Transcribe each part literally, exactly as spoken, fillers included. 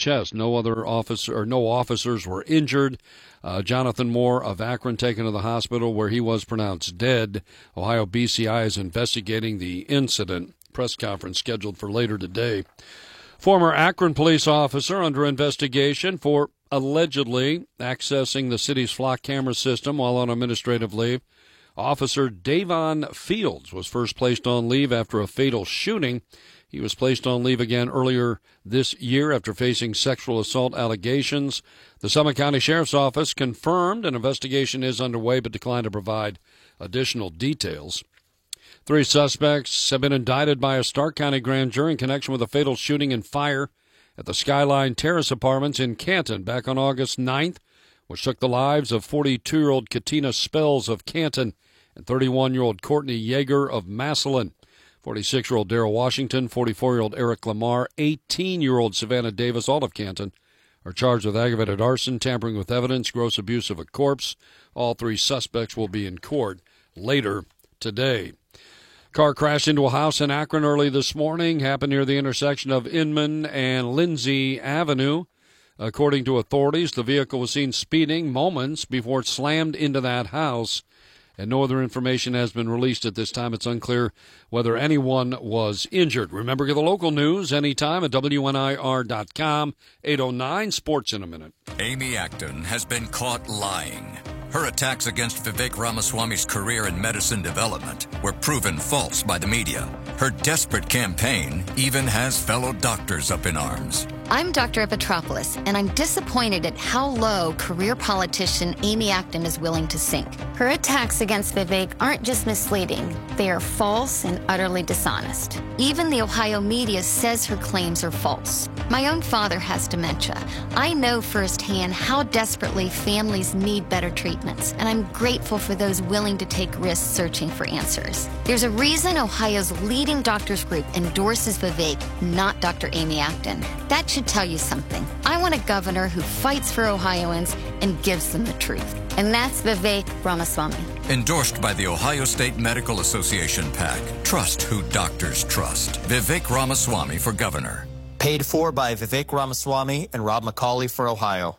chest. No other officer or no officers were injured. Uh, Jonathan Moore of Akron taken to the hospital where he was pronounced dead. Ohio B C I is investigating the incident. Press conference scheduled for later today. Former Akron police officer under investigation for allegedly accessing the city's flock camera system while on administrative leave. Officer Davon Fields was first placed on leave after a fatal shooting. He was placed on leave again earlier this year after facing sexual assault allegations. The Summit County Sheriff's Office confirmed an investigation is underway but declined to provide additional details. Three suspects have been indicted by a Stark County grand jury in connection with a fatal shooting and fire at the Skyline Terrace Apartments in Canton back on August ninth, which took the lives of forty-two-year-old Katina Spells of Canton and thirty-one-year-old Courtney Yeager of Massillon. forty-six-year-old Darrell Washington, forty-four-year-old Eric Lamar, eighteen-year-old Savannah Davis, all of Canton, are charged with aggravated arson, tampering with evidence, gross abuse of a corpse. All three suspects will be in court later today. Car crashed into a house in Akron early this morning, happened near the intersection of Inman and Lindsay Avenue. According to authorities, the vehicle was seen speeding moments before it slammed into that house, and no other information has been released at this time. It's unclear whether anyone was injured. Remember, get the local news anytime at W N I R dot com. eight oh nine Sports in a minute. Amy Acton has been caught lying. Her attacks against Vivek Ramaswamy's career in medicine development were proven false by the media. Her desperate campaign even has fellow doctors up in arms. I'm Doctor Epitropoulos, and I'm disappointed at how low career politician Amy Acton is willing to sink. Her attacks against Vivek aren't just misleading, they are false and utterly dishonest. Even the Ohio media says her claims are false. My own father has dementia. I know firsthand how desperately families need better treatments, and I'm grateful for those willing to take risks searching for answers. There's a reason Ohio's leading doctors group endorses Vivek, not Doctor Amy Acton. That should tell you something. I want a governor who fights for Ohioans and gives them the truth. And that's Vivek Ramaswamy. Endorsed by the Ohio State Medical Association PAC. Trust who doctors trust. Vivek Ramaswamy for governor. Paid for by Vivek Ramaswamy and Rob McCauley for Ohio.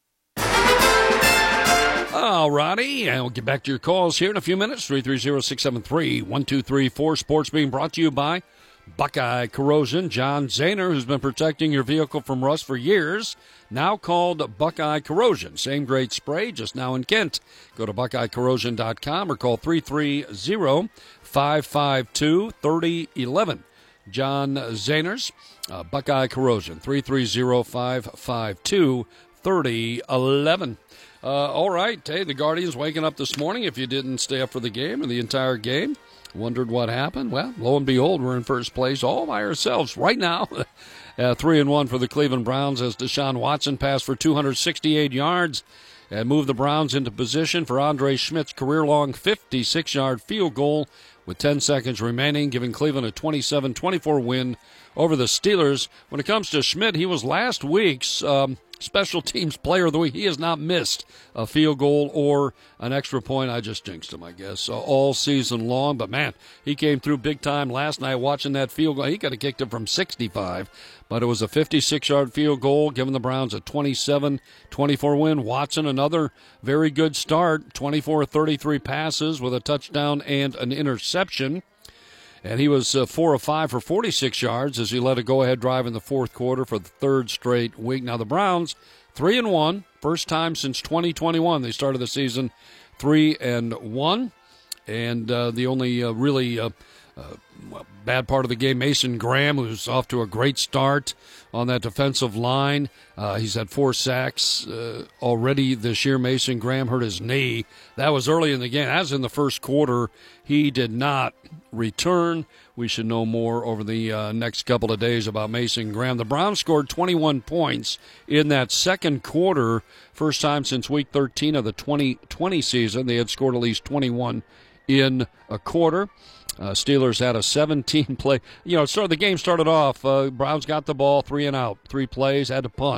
All righty, and we'll get back to your calls here in a few minutes. three three zero, six seven three, one two three four. Sports being brought to you by Buckeye Corrosion. John Zahner, who's been protecting your vehicle from rust for years, now called Buckeye Corrosion. Same great spray, just now in Kent. Go to buckeye corrosion dot com or call three three zero, five five two, three zero one one. John Zahner's uh, Buckeye Corrosion, three three zero, five five two, three zero one one. Uh, all right, hey, the Guardians waking up this morning. If you didn't stay up for the game or the entire game, wondered what happened. Well, lo and behold, we're in first place all by ourselves right now. uh, three and one for the Cleveland Browns as Deshaun Watson passed for two hundred sixty-eight yards and moved the Browns into position for Andre Schmidt's career-long fifty-six-yard field goal with ten seconds remaining, giving Cleveland a twenty-seven twenty-four win over the Steelers. When it comes to Schmidt, he was last week's um, Special Teams Player of the Week. He has not missed a field goal or an extra point. I just jinxed him, I guess, uh, all season long. But, man, he came through big time last night watching that field goal. He could have kicked it from sixty-five, but it was a fifty-six-yard field goal, giving the Browns a twenty-seven twenty-four win. Watson, another very good start, twenty-four thirty-three passes with a touchdown and an interception. And he was uh, four of five for forty-six yards as he led a go-ahead drive in the fourth quarter for the third straight week. Now the Browns, three and one, first time since twenty twenty-one. They started the season three and one, and uh, the only uh, really uh, uh, bad part of the game, Mason Graham, who's off to a great start on that defensive line. Uh, he's had four sacks uh, already this year. Mason Graham hurt his knee. That was early in the game. That was in the first quarter. He did not return. We should know more over the uh, next couple of days about Mason Graham. The Browns scored twenty-one points in that second quarter. First time since week thirteen of the twenty twenty season. They had scored at least twenty-one in a quarter. Uh, Steelers had a seventeen-play. You know, so the game started off, uh, Browns got the ball, three and out, three plays, had to punt.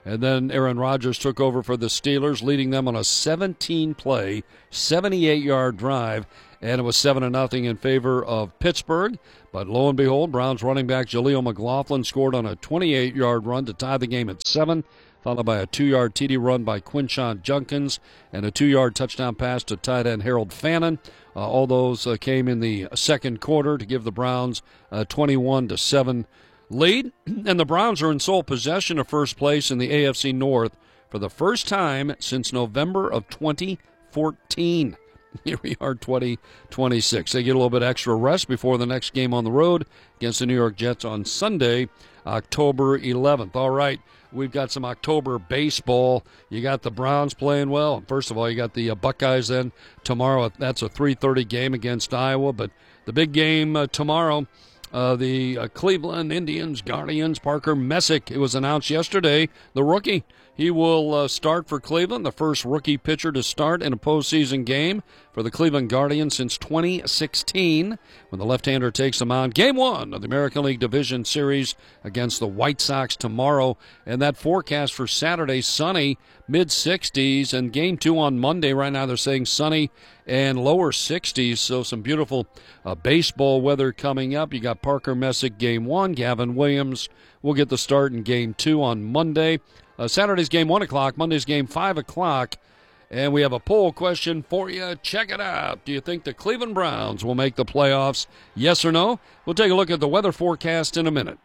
And then Aaron Rodgers took over for the Steelers, leading them on a seventeen-play, seventy-eight-yard drive, and it was seven to nothing in favor of Pittsburgh. But lo and behold, Browns running back Jaleel McLaughlin scored on a twenty-eight-yard run to tie the game at seven, followed by a two-yard T D run by Quinshon Judkins and a two-yard touchdown pass to tight end Harold Fannin. Uh, all those uh, came in the second quarter to give the Browns a twenty-one to seven lead. And the Browns are in sole possession of first place in the A F C North for the first time since November of twenty fourteen. Here we are, twenty twenty-six. They get a little bit extra rest before the next game on the road against the New York Jets on Sunday, October eleventh. All right, we've got some October baseball. You got the Browns playing well. First of all, you got the uh, Buckeyes then tomorrow. That's a three thirty game against Iowa. But the big game uh, tomorrow, uh, the uh, Cleveland Indians, Guardians, Parker Messick. It was announced yesterday, the rookie. He will uh, start for Cleveland, the first rookie pitcher to start in a postseason game for the Cleveland Guardians since twenty sixteen, when the left-hander takes them on. Game one of the American League Division Series against the White Sox tomorrow. And that forecast for Saturday, sunny, mid sixties, and game two on Monday. Right now they're saying sunny and lower sixties, so some beautiful uh, baseball weather coming up. You got Parker Messick game one. Gavin Williams will get the start in game two on Monday. Uh, Saturday's game one o'clock, Monday's game five o'clock, and we have a poll question for you. Check it out. Do you think the Cleveland Browns will make the playoffs? Yes or no? We'll take a look at the weather forecast in a minute.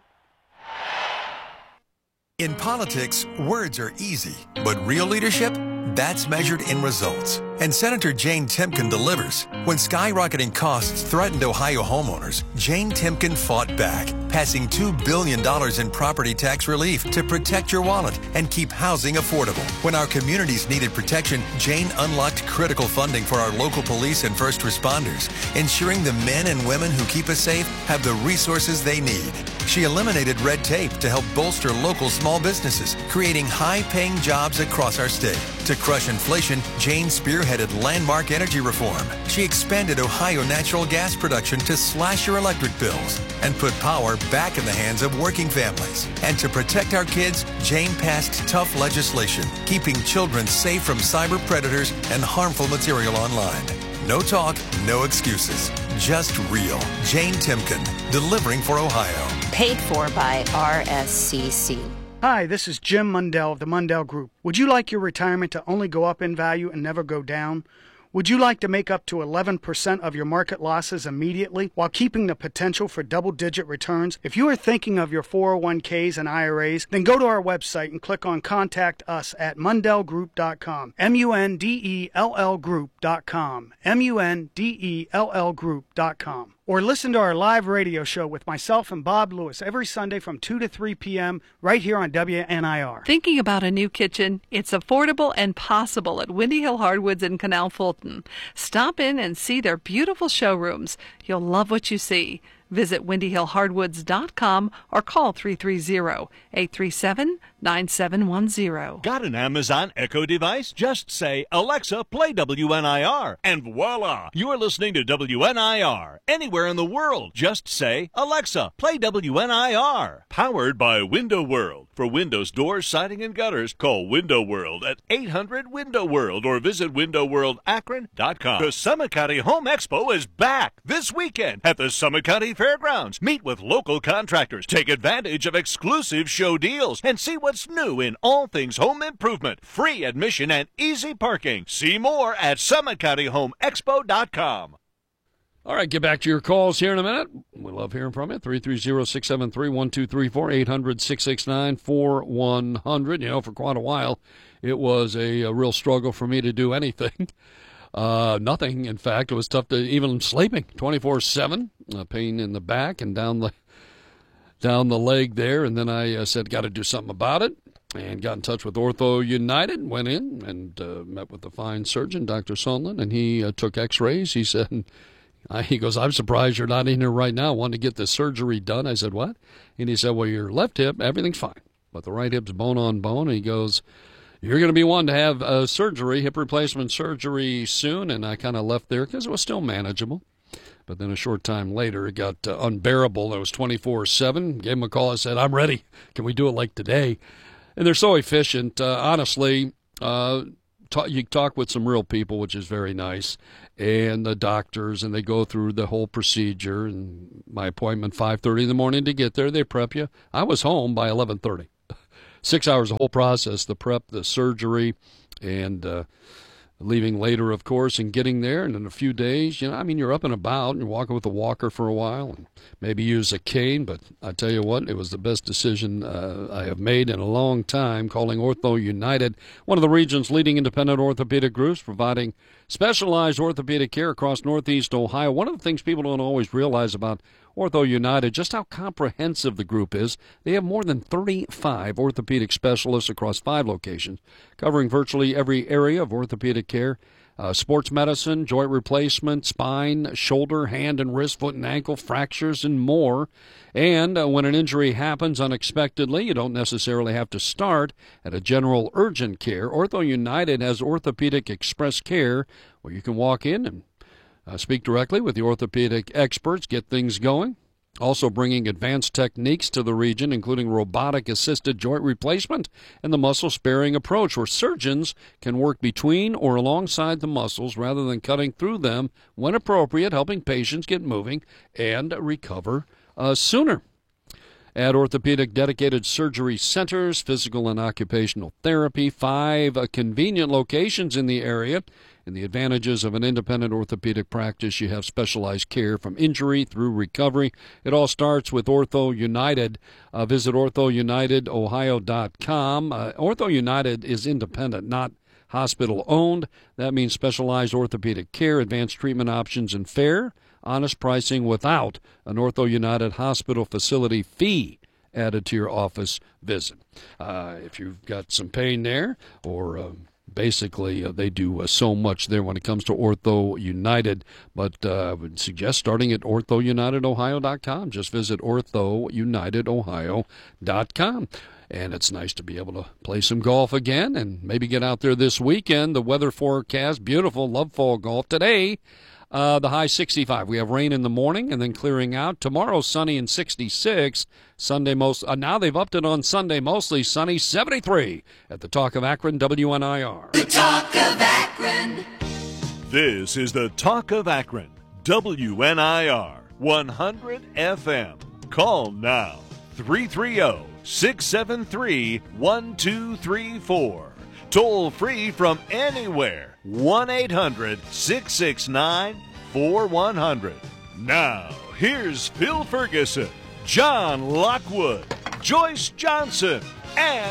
In politics, words are easy, but real leadership, that's measured in results. And Senator Jane Timken delivers. When skyrocketing costs threatened Ohio homeowners, Jane Timken fought back, passing two billion dollars in property tax relief to protect your wallet and keep housing affordable. When our communities needed protection, Jane unlocked critical funding for our local police and first responders, ensuring the men and women who keep us safe have the resources they need. She eliminated red tape to help bolster local small businesses, creating high-paying jobs across our state. To crush inflation, Jane spearheaded landmark energy reform. She expanded Ohio natural gas production to slash your electric bills and put power back in the hands of working families. And to protect our kids, Jane passed tough legislation, keeping children safe from cyber predators and harmful material online. No talk, no excuses. Just real. Jane Timken, delivering for Ohio. Paid for by R S C C. Hi, this is Jim Mundell of the Mundell Group. Would you like your retirement to only go up in value and never go down? Would you like to make up to eleven percent of your market losses immediately while keeping the potential for double-digit returns? If you are thinking of your four oh one k's and I R As, then go to our website and click on Contact Us at mundell group dot com. M U N D E L L group dot com. M U N D E L L group dot com. Or listen to our live radio show with myself and Bob Lewis every Sunday from two to three p.m. right here on W N I R. Thinking about a new kitchen? It's affordable and possible at Windy Hill Hardwoods in Canal Fulton. Stop in and see their beautiful showrooms. You'll love what you see. Visit windy hill hardwoods dot com or call three three zero, eight three seven, nine seven one zero. Got an Amazon Echo device? Just say, Alexa, play W N I R, and voila! You're listening to W N I R. Anywhere in the world, just say, Alexa, play W N I R. Powered by Window World. For windows, doors, siding, and gutters, call Window World at eight hundred window world or visit window world akron dot com. The Summit County Home Expo is back this weekend at the Summit County Fairgrounds. Meet with local contractors, take advantage of exclusive show deals, and see what's new in all things home improvement. Free admission and easy parking. See more at summit county home expo dot com. All right, get back to your calls here in a minute. We love hearing from you. three three zero, six seven three, one two three four, eight hundred, six six nine, four one zero zero. You know, for quite a while, it was a, a real struggle for me to do anything. Uh, nothing, in fact. It was tough to even sleeping twenty-four seven. Uh, pain in the back and down the down the leg there. And then I uh, said, got to do something about it. And got in touch with Ortho United, went in and uh, met with the fine surgeon, Doctor Sondland, and he uh, took x-rays. He said, I, he goes, I'm surprised you're not in here right now wanting to get this surgery done. I said, what? And he said, well, your left hip, everything's fine, but the right hip's bone on bone. And he goes, you're going to be one to have uh, surgery, hip replacement surgery soon. And I kind of left there because it was still manageable. But then a short time later, it got uh, unbearable. It was twenty-four seven. Gave him a call. I said, I'm ready. Can we do it like today? and they're so efficient. Uh, honestly, uh, talk, you talk with some real people, which is very nice, and the doctors, and they go through the whole procedure. And my appointment five thirty in the morning to get there. They prep you. I was home by eleven thirty. Six hours, the whole process, the prep, the surgery, and uh, leaving later, of course, and getting there. And in a few days, you know, I mean, you're up and about, and you're walking with a walker for a while, and maybe use a cane. But I tell you what, it was the best decision uh, I have made in a long time, calling Ortho United, one of the region's leading independent orthopedic groups, providing specialized orthopedic care across Northeast Ohio. One of the things people don't always realize about Ortho United, just how comprehensive the group is. They have more than thirty-five orthopedic specialists across five locations, covering virtually every area of orthopedic care. Uh, sports medicine, joint replacement, spine, shoulder, hand and wrist, foot and ankle, fractures, and more. And uh, when an injury happens unexpectedly, you don't necessarily have to start at a general urgent care. Ortho United has Orthopedic Express Care, where you can walk in and uh, speak directly with the orthopedic experts, get things going. Also bringing advanced techniques to the region, including robotic-assisted joint replacement and the muscle-sparing approach, where surgeons can work between or alongside the muscles rather than cutting through them when appropriate, helping patients get moving and recover uh, sooner. At Orthopedic Dedicated Surgery Centers, physical and occupational therapy, five uh, convenient locations in the area. And the advantages of an independent orthopedic practice, you have specialized care from injury through recovery. It all starts with Ortho United. Uh, visit ortho united ohio dot com. Uh, Ortho United is independent, not hospital-owned. That means specialized orthopedic care, advanced treatment options, and fair, honest pricing without an Ortho United hospital facility fee added to your office visit. Uh, if you've got some pain there, or uh, basically uh, they do uh, so much there when it comes to Ortho United, but uh, I would suggest starting at ortho united ohio dot com. Just visit ortho united ohio dot com. And it's nice to be able to play some golf again and maybe get out there this weekend. The weather forecast, beautiful, love fall golf. Today, Uh, the high sixty-five. We have rain in the morning and then clearing out. Tomorrow, sunny and sixty-six. Sunday, most. Uh, now they've upped it on Sunday, mostly sunny, seventy-three at the Talk of Akron, W N I R. The Talk of Akron. This is the Talk of Akron, W N I R, one hundred F M. Call now, three three zero, six seven three, one two three four. Toll free from anywhere, one eight hundred, six six nine, four one zero zero. Now, here's Phil Ferguson, John Lockwood, Joyce Johnson, and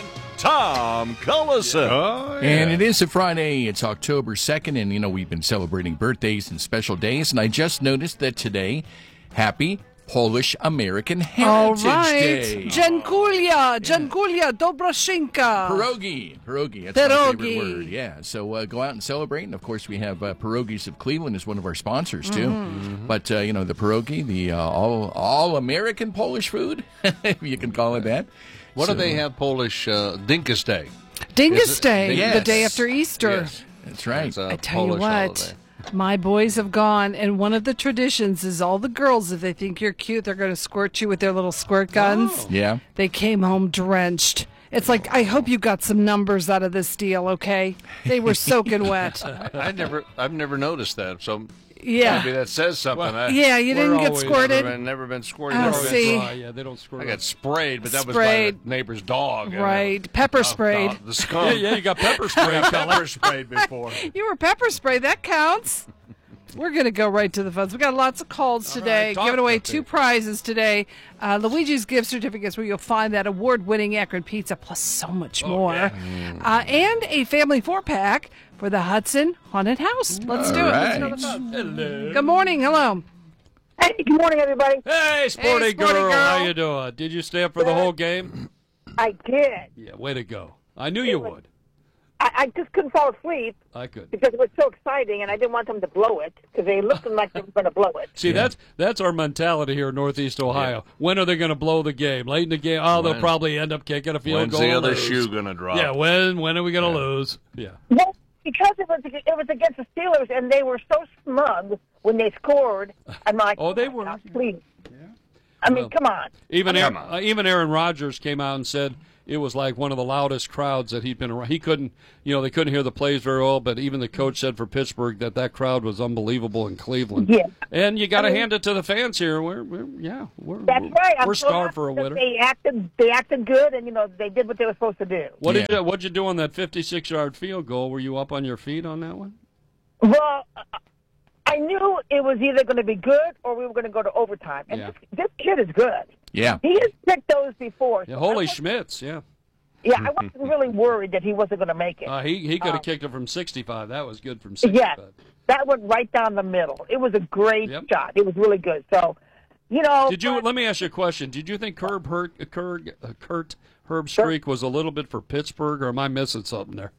Tom Cullison. Oh, yeah. And it is a Friday. It's October second, and, you know, we've been celebrating birthdays and special days, and I just noticed that today, happy Polish-American Heritage All right. Day. Dziękuję, dziękuję, dobroshinka. Pierogi. Pierogi. That's Pierogi. my favorite word. Yeah. So uh, go out and celebrate. And, of course, we have uh, Pierogies of Cleveland as one of our sponsors, too. Mm-hmm. But, uh, you know, the pierogi, the uh, all, all-American Polish food, if you can call it that. What so, do they have Polish uh, Dinkus Day? Dingus Day, Yes. the day after Easter. Yes. That's right. It's a I tell Polish you what, holiday. my boys have gone, and one of the traditions is all the girls, if they think you're cute, they're going to squirt you with their little squirt guns. Oh. Yeah. They came home drenched. It's like, I hope you got some numbers out of this deal, okay? They were soaking wet. I never, I've never noticed that. So Yeah. maybe that says something. Well, I, yeah, you didn't get Never squirted. been, never been squirted. Oh, never been- see. Dry, yeah, they don't squirt. I got sprayed, but that Sprayed. was by the neighbor's dog. you know. Right. Pepper No, sprayed. no, the skunk. Yeah, yeah, you got pepper spray. pepper sprayed before. You were pepper spray. That counts. We're going to go right to the phones. We got lots of calls today. right, talk Giving away about two it. prizes today. Uh, Luigi's gift certificates, where you'll find that award-winning Akron pizza, plus so much more. Uh, and a family four-pack for the Hudson Haunted House. Let's do it. Let's go to the phone. Hello. Good morning. Hello. Hey, good morning, everybody. Hey, sporty, Hey, sporty girl. girl. How you doing? Did you stay up for the whole game? I did. Yeah, way to go. I knew you would. I, I just couldn't fall asleep I could. because it was so exciting, and I didn't want them to blow it because they looked like they were going to blow it. See, that's that's our mentality here in Northeast Ohio. When are they going to blow the game? Late in the game? Oh, they'll When? probably end up kicking a field When's goal. the and other lose. shoe going to drop? Yeah, when when are we going to lose? Yeah. Well, because it was it was against the Steelers, and they were so smug when they scored. I'm like, Oh, they my were. gosh, please. I mean, Well, come on. Even Come Aaron, on. uh, even Aaron Rodgers came out and said it was like one of the loudest crowds that he'd been around. He couldn't, you know, they couldn't hear the plays very well, but even the coach said for Pittsburgh that that crowd was unbelievable in Cleveland. Yeah. And you got to I mean, hand it to the fans here. We're, we're yeah, we're, That's right. I'm we're so starved happy for a that winner. They acted, they acted good, and, you know, they did what they were supposed to do. What did you, what'd you do on that fifty-six-yard field goal? Were you up on your feet on that one? Well, I knew it was either going to be good or we were going to go to overtime. And Yeah. this, this kid is good. Yeah. He has picked those before. Yeah, so holy I wasn't- Schmitz, yeah. Yeah, I wasn't really worried that he wasn't going to make it. Uh, he he could have Um, kicked it from sixty-five. That was good from sixty-five. Yes, that went right down the middle. It was a great Yep. shot. It was really good. So, you know. Did you? Let me ask you a question. Did you think Herb Hurt, uh, Kurt, uh, Kurt Herb streak was a little bit for Pittsburgh, or am I missing something there?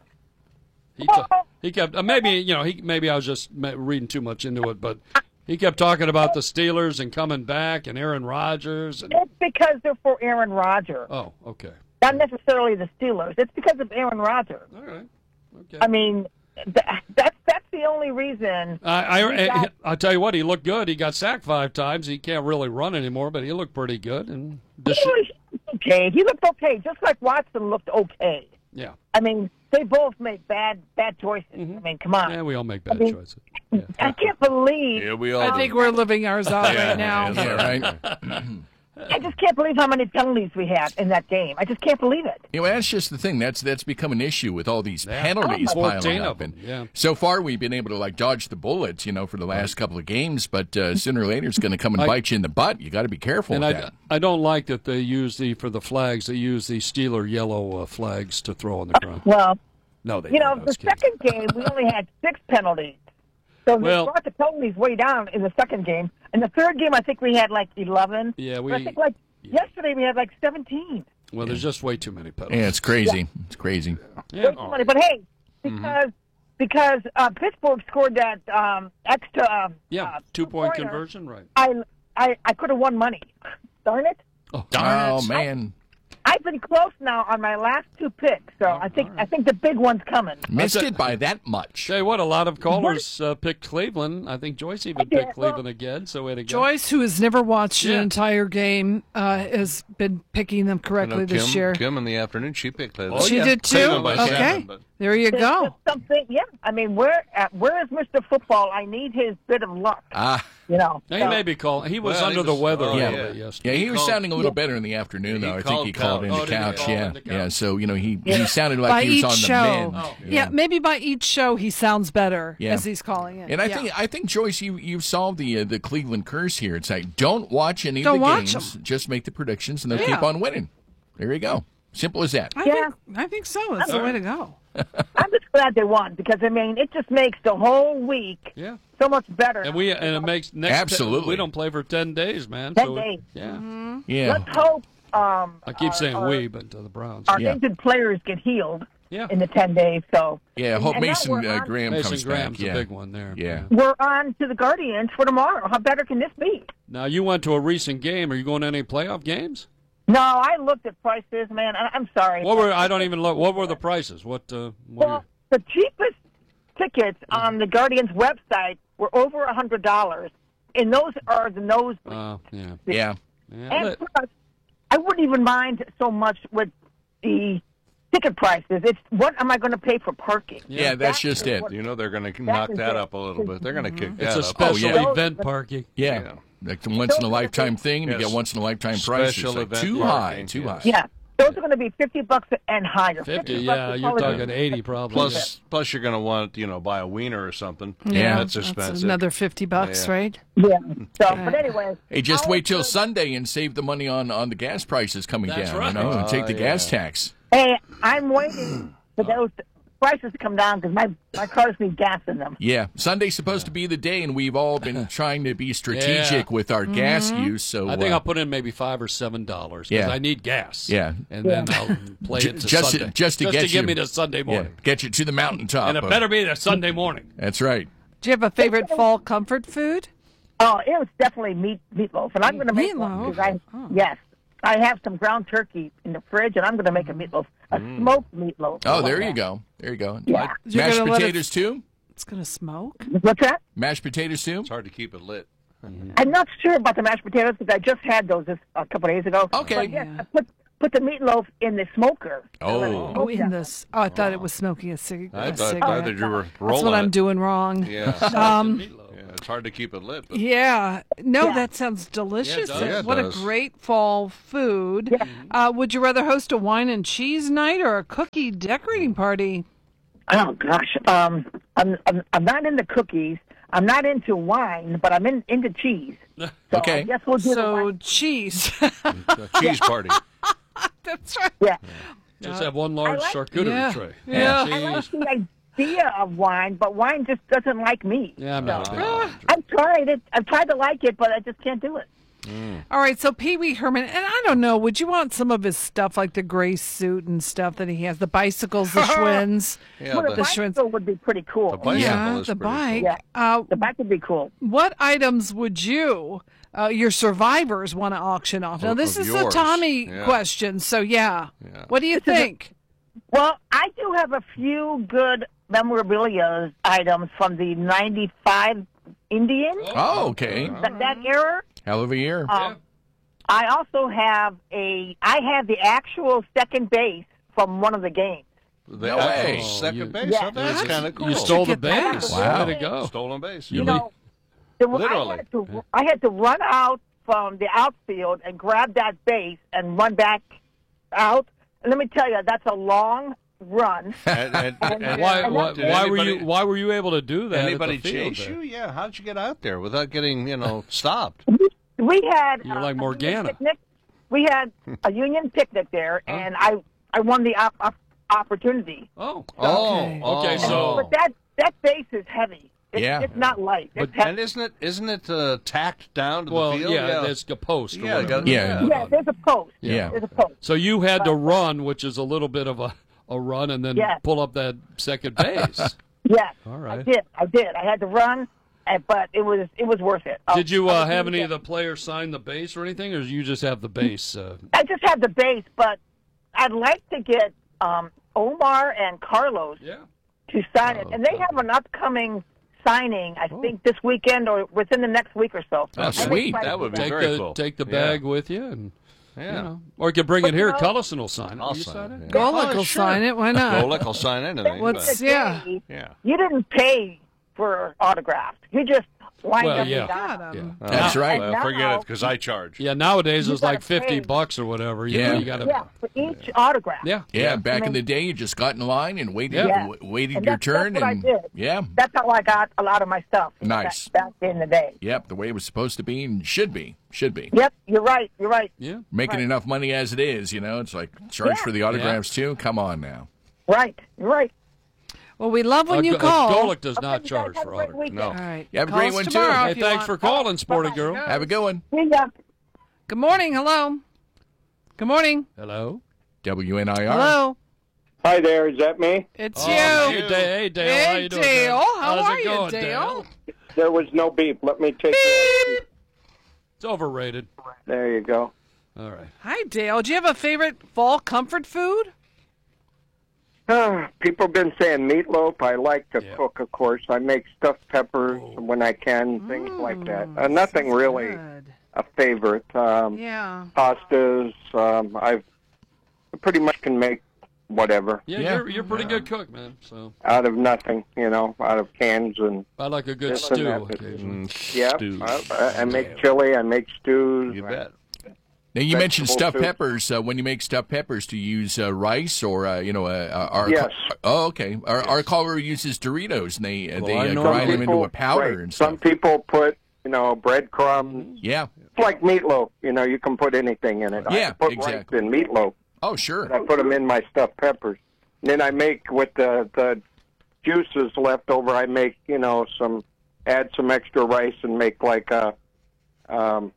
He t- he kept uh, maybe you know he maybe I was just ma- reading too much into it, but he kept talking about the Steelers and coming back and Aaron Rodgers. And, It's because they're for Aaron Rodgers, oh, okay, not necessarily the Steelers. It's because of Aaron Rodgers. all right, okay. I mean, th- that's that's the only reason. I, I, he got- I, I'll tell you what, he looked good. He got sacked five times. He can't really run anymore, but he looked pretty good. And the he was okay. He looked okay, just like Watson looked okay. yeah, I mean, they both made bad bad choices. I mean, come on. yeah, we all make bad I mean, choices. I can't believe. Yeah, we all I do. think we're living ours out Yeah, right now. Yeah, right. I just can't believe how many penalties we had in that game. I just can't believe it. You know, that's just the thing. That's that's become an issue with all these Yeah. penalties Oh, piling fourteen up. of them, And yeah. so far, we've been able to like dodge the bullets, you know, for the last couple of games. But uh, sooner or later, it's going to come and I- bite you in the butt. You got to be careful And with I, that. I don't like that they use the for the flags. They use the Steeler yellow uh, flags to throw on the ground. Well, No, they you know, don't. I the was kidding. second game we only had six penalties, so they Well- brought the penalties way down in the second game. In the third game, I think we had like eleven. Yeah, we- But I think like yesterday we had like seventeen. Well, there's just way too many penalties. Yeah, it's crazy. It's crazy. Yeah. Way too many. But hey, because because uh, Pittsburgh scored that um, extra uh, Yeah, uh, two point two-pointer, conversion, right? I I I could have won money. Darn it! Oh, Oh man, I've been close now on my last two picks, so I think I think the big one's coming. missed it by that much. Tell you what, a lot of callers uh, picked Cleveland. I think Joyce even did. picked Cleveland again. So way to go. Joyce, who has never watched Yeah. an entire game, uh, has been picking them I know correctly Kim, this year. Kim in the afternoon, she picked Cleveland. Oh, she yeah. did too. Cleveland by Okay, seven, but- there you There's go. just something, yeah. I mean, where uh, where is Mister Football? I need his bit of luck. Ah, You know. He So- may be calling. He was Well, he under the was- weather oh, a little yeah. bit yesterday. yeah, he, He was called- sounding a little better in the afternoon, He though. I think called he called couch. into Oh, did he couch. call Yeah, into couch? yeah. So you know, he he sounded like By he was each on show, the mend. yeah. maybe by each show he sounds better Yeah. as he's calling it. And I Yeah. think I think Joyce, you you've solved the uh, the Cleveland curse here. It's like don't watch any Don't of the watch games, 'em. just make the predictions, and they'll Yeah. keep on winning. There you go. Simple as that. I Yeah. think I think so. That's the way to go. I'm just glad they won because I mean it just makes the whole week Yeah. so much better. And we and it makes next Absolutely. we don't play for ten days, man. Ten so it- days. yeah. Yeah. Let's hope um, I keep our- saying our, we, but to the Browns. our Yeah. injured players get healed Yeah. in the ten days. So Yeah. And- Hope and now Mason we're uh, on- Graham Mason comes Graham's back. Yeah. the big one there. Yeah. we're on to the Guardians for tomorrow. How better can this be? Now you went to a recent game. Are you going to any playoff games? No, I looked at prices, man. I, I'm sorry. What were I don't even look. What were the prices? What? Uh, what Well, the cheapest tickets on the Guardians website were over a hundred dollars, and those are the nosebleeds. Oh, yeah. Yeah. Yeah. And but- plus, I wouldn't even mind so much with the ticket prices. It's what am I going to pay for parking? Yeah, that's That just is it. what- You know they're going to knock is that it. up a little bit. They're going to kick it's that a up. special yeah. event parking. Yeah. Yeah. Like the once in a lifetime thing, and you Yes. get once in a lifetime prices. Special Like, event too parking, high, too yes. high. Yeah, those are going to be fifty bucks and higher. Fifty. bucks Yeah, is you're probably- talking eighty probably. Plus, plus you're going to want you know buy a wiener or something. Yeah. that's expensive. another fifty bucks, Yeah. right? Yeah. So, but anyway. Hey, just how wait till is- Sunday and save the money on, on the gas prices coming That's down, right. you know, and take the Oh, gas yeah. tax. Hey, I'm waiting for those prices to come down because my my cars need gas in them. Yeah, Sunday's supposed to be the day, and we've all been trying to be strategic Yeah. with our gas use. So I think uh, I'll put in maybe five or seven dollars because Yeah. I need gas. Yeah. and then I'll play Ju- it to just Sunday. just to get give you- me to Sunday yeah, morning, get you to the mountaintop. and it of- better be a Sunday morning. That's right. Do you have a favorite fall comfort food? Oh, it was definitely meat meatloaf, and I'm going to make one Meatloaf? because I Oh. yes, I have some ground turkey in the fridge, and I'm going to make a meatloaf, a smoked meatloaf. Oh, there you go. There you go. Yeah. Like You're mashed gonna let it- potatoes too. It's gonna smoke. What's that? Mashed potatoes too. It's hard to keep it lit. I'm not sure about the mashed potatoes because I just had those this, a couple of days ago. Okay. But yes, I put put the meatloaf in the smoker. Oh. Oh, in this. Oh, I thought it was smoking a, cig- I a thought, cigarette. I thought you were rolling That's what I'm it. doing wrong. Yeah. Um, yeah, it's hard to keep it lit. But yeah. No, Yeah. that sounds delicious. Yeah, it does. Yeah, it what does. a great fall food. Yeah. Uh, would you rather host a wine and cheese night or a cookie decorating party? Oh gosh, um, I'm, I'm I'm not into cookies. I'm not into wine, but I'm in, into cheese. So Okay. I guess we'll do the So wine. cheese. a cheese party. That's right. Yeah. Just have one large I like- charcuterie Yeah. tray. Yeah. Cheese. I like the idea of wine, but wine just doesn't like me. Yeah, I'm not a big fan. I've tried it. I've tried to like it, but I just can't do it. All right, so Pee Wee Herman, and I don't know, would you want some of his stuff, like the gray suit and stuff that he has, the bicycles, the Schwinns? Yeah, well, the- the the Schwinns. bicycle would be pretty cool. The bicycle Yeah, is the pretty bike. Yeah. Uh, The bike would be cool. what items would you, uh, your survivors, want to auction off? Now, Of- this of is a yours. Tommy Yeah. question, so yeah. Yeah. What do you think? Well, I do have a few good memorabilia items from the ninety-five Indians, Oh, okay. that, that era. Hell of a year. Um, I also have a. I have the actual second base from one of the games. The No actual way. second You- base. Yeah. Oh, that's kind of cool. You stole the Get that. base. Wow. Way to go. Stolen base. You You know, there was- Literally. I had, to, I had to run out from the outfield and grab that base and run back out. And let me tell you, that's a long run. And, and, and, And Why, and why, did why were anybody- you Why were you able to do that? Anybody at the field chase there? you? Yeah. How'd you get out there without getting, you know, stopped? We had You're uh, like a Morgana. union picnic. We had a union picnic there, and I I won the op- op- opportunity. Oh, Oh, Okay. Okay, oh. so- But that that base is heavy. It's, Yeah. it's not light. It's But- heavy. And isn't it isn't it uh, tacked down to well, the field? yeah, there's a post. Or Yeah, whatever. got- Yeah. yeah, there's a post. Yeah. There's a post. So you had to run, which is a little bit of a, a run, and then Yeah. pull up that second base. Yes, All right. I did. I did. I had to run, uh, but it was it was worth it. I- Did you I uh, was have really any of good. the players sign the base or anything, or you just have the base? Uh, I just had the base, but I'd like to get um, Omar and Carlos yeah. to sign it, Oh, and they have an upcoming signing. I think this weekend or within the next week or so. Oh, I'm sweet. excited That for would be Take very the cool. take the Yeah. bag with you, and Yeah. you know, or you can bring it here. you know- Cullison will sign it. I'll Will you sign sign it, it? yeah. Golick Oh, will sure. sign it. Why not? Golick will sign anything. What's- but- yeah. Yeah. You didn't pay for autographed. You just lined Well, up yeah. and got Got them. him. That's Now- right. Well, And forget now- it because I charge. Yeah, nowadays You it's like gotta fifty pay. bucks or whatever. You Yeah. know, you got to. Yeah, for each autograph. Yeah. Yeah, back I in mean- the day, you just got in line and waited, Yeah. w- waited And your that's- that's turn, what I and did. yeah, That's how I got a lot of my stuff. Nice. Back, back in the day. yep, the way it was supposed to be and should be, should be. Yep, you're right. You're right. Yeah. Making Right. enough money as it is, you know, it's like charge Yeah. for the autographs too. Come on now. Right. You're right. Well, we love when Uh, you Go- call. Golick does Okay, not you guys charge have for a great autographs. weekend. No. All right. You have a Call great us one, too. tomorrow Hey, if you thanks want. for calling, sporty girl. Have a good one. See ya. Good morning. Hello. Good morning. Hello. W N I R. Hello. Hi there, is that me? It's Oh, you. Hey, Dale. Hey, Dale. Hey, How you doing, Dale. man? How How's are it you, going, Dale? There was no beep. Let me take it. It's overrated. There you go. All right. Hi, Dale. Do you have a favorite fall comfort food? Ah, people have been saying meatloaf. I like to Yeah. cook, of course. I make stuffed peppers when I can, things like that. Uh, nothing really Good. a favorite. Um, Yeah. Pastas, um, I've I pretty much can make whatever Yeah, Yeah. you're you're a pretty good cook, man. So out of nothing, you know, out of cans and I like a good This and stew that, but- occasionally. Mm, yeah. stews. I, I make chili. I make stews. You I- bet. Now you mentioned Vegetable stuffed soup. peppers. Uh, when you make stuffed peppers, do you use uh, rice or uh, you know? Uh, uh, our Yes. Oh, okay. Our, our caller uses Doritos, and they uh, Well, they I uh, know grind them people- into a powder right, and Some stuff. people put, you know, breadcrumbs. Yeah. It's like meatloaf. You know, you can put anything in it. Yeah, I put exactly. rice in meatloaf. Oh, sure. I put them in my stuffed peppers. And then I make with the the juices left over. I make, you know, some add some extra rice and make like a, um,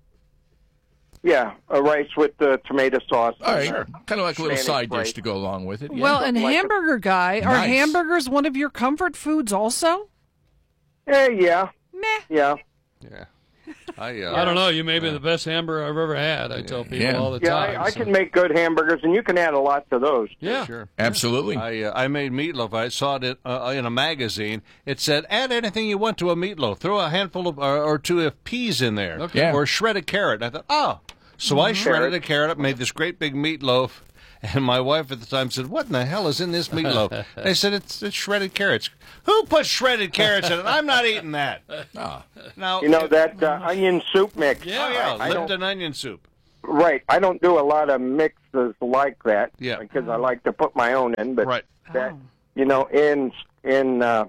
yeah, a rice with the tomato sauce. All right. Kind of like a little Spanish side dish rice. to go along with it. Yeah. Well, and Like a- hamburger guy, are Nice. hamburgers one of your comfort foods also? Yeah, yeah, Meh. yeah. Yeah. I, uh, I don't know. You may be the best hamburger I've ever had. I tell people Yeah. all the Yeah, time. I, I so- can make good hamburgers, and you can add a lot to those. Yeah. Sure. Absolutely. I uh, I made meatloaf. I saw it uh, in a magazine. It said, "Add anything you want to a meatloaf. Throw a handful of or, or two of peas in there, Okay. Yeah. or shredded carrot." And I thought, "Oh, So I shredded a carrot up, made this great big meatloaf, and my wife at the time said, "What in the hell is in this meatloaf?" I said, "It's, it's shredded carrots." Who put shredded carrots in it? I'm not eating that. Oh. Now, You know, that uh, onion soup mix. Yeah, yeah, I don't- Lipton onion soup. Right. I don't do a lot of mixes like that. Yeah. Because I like to put my own in. But Right. that, you know, in in uh,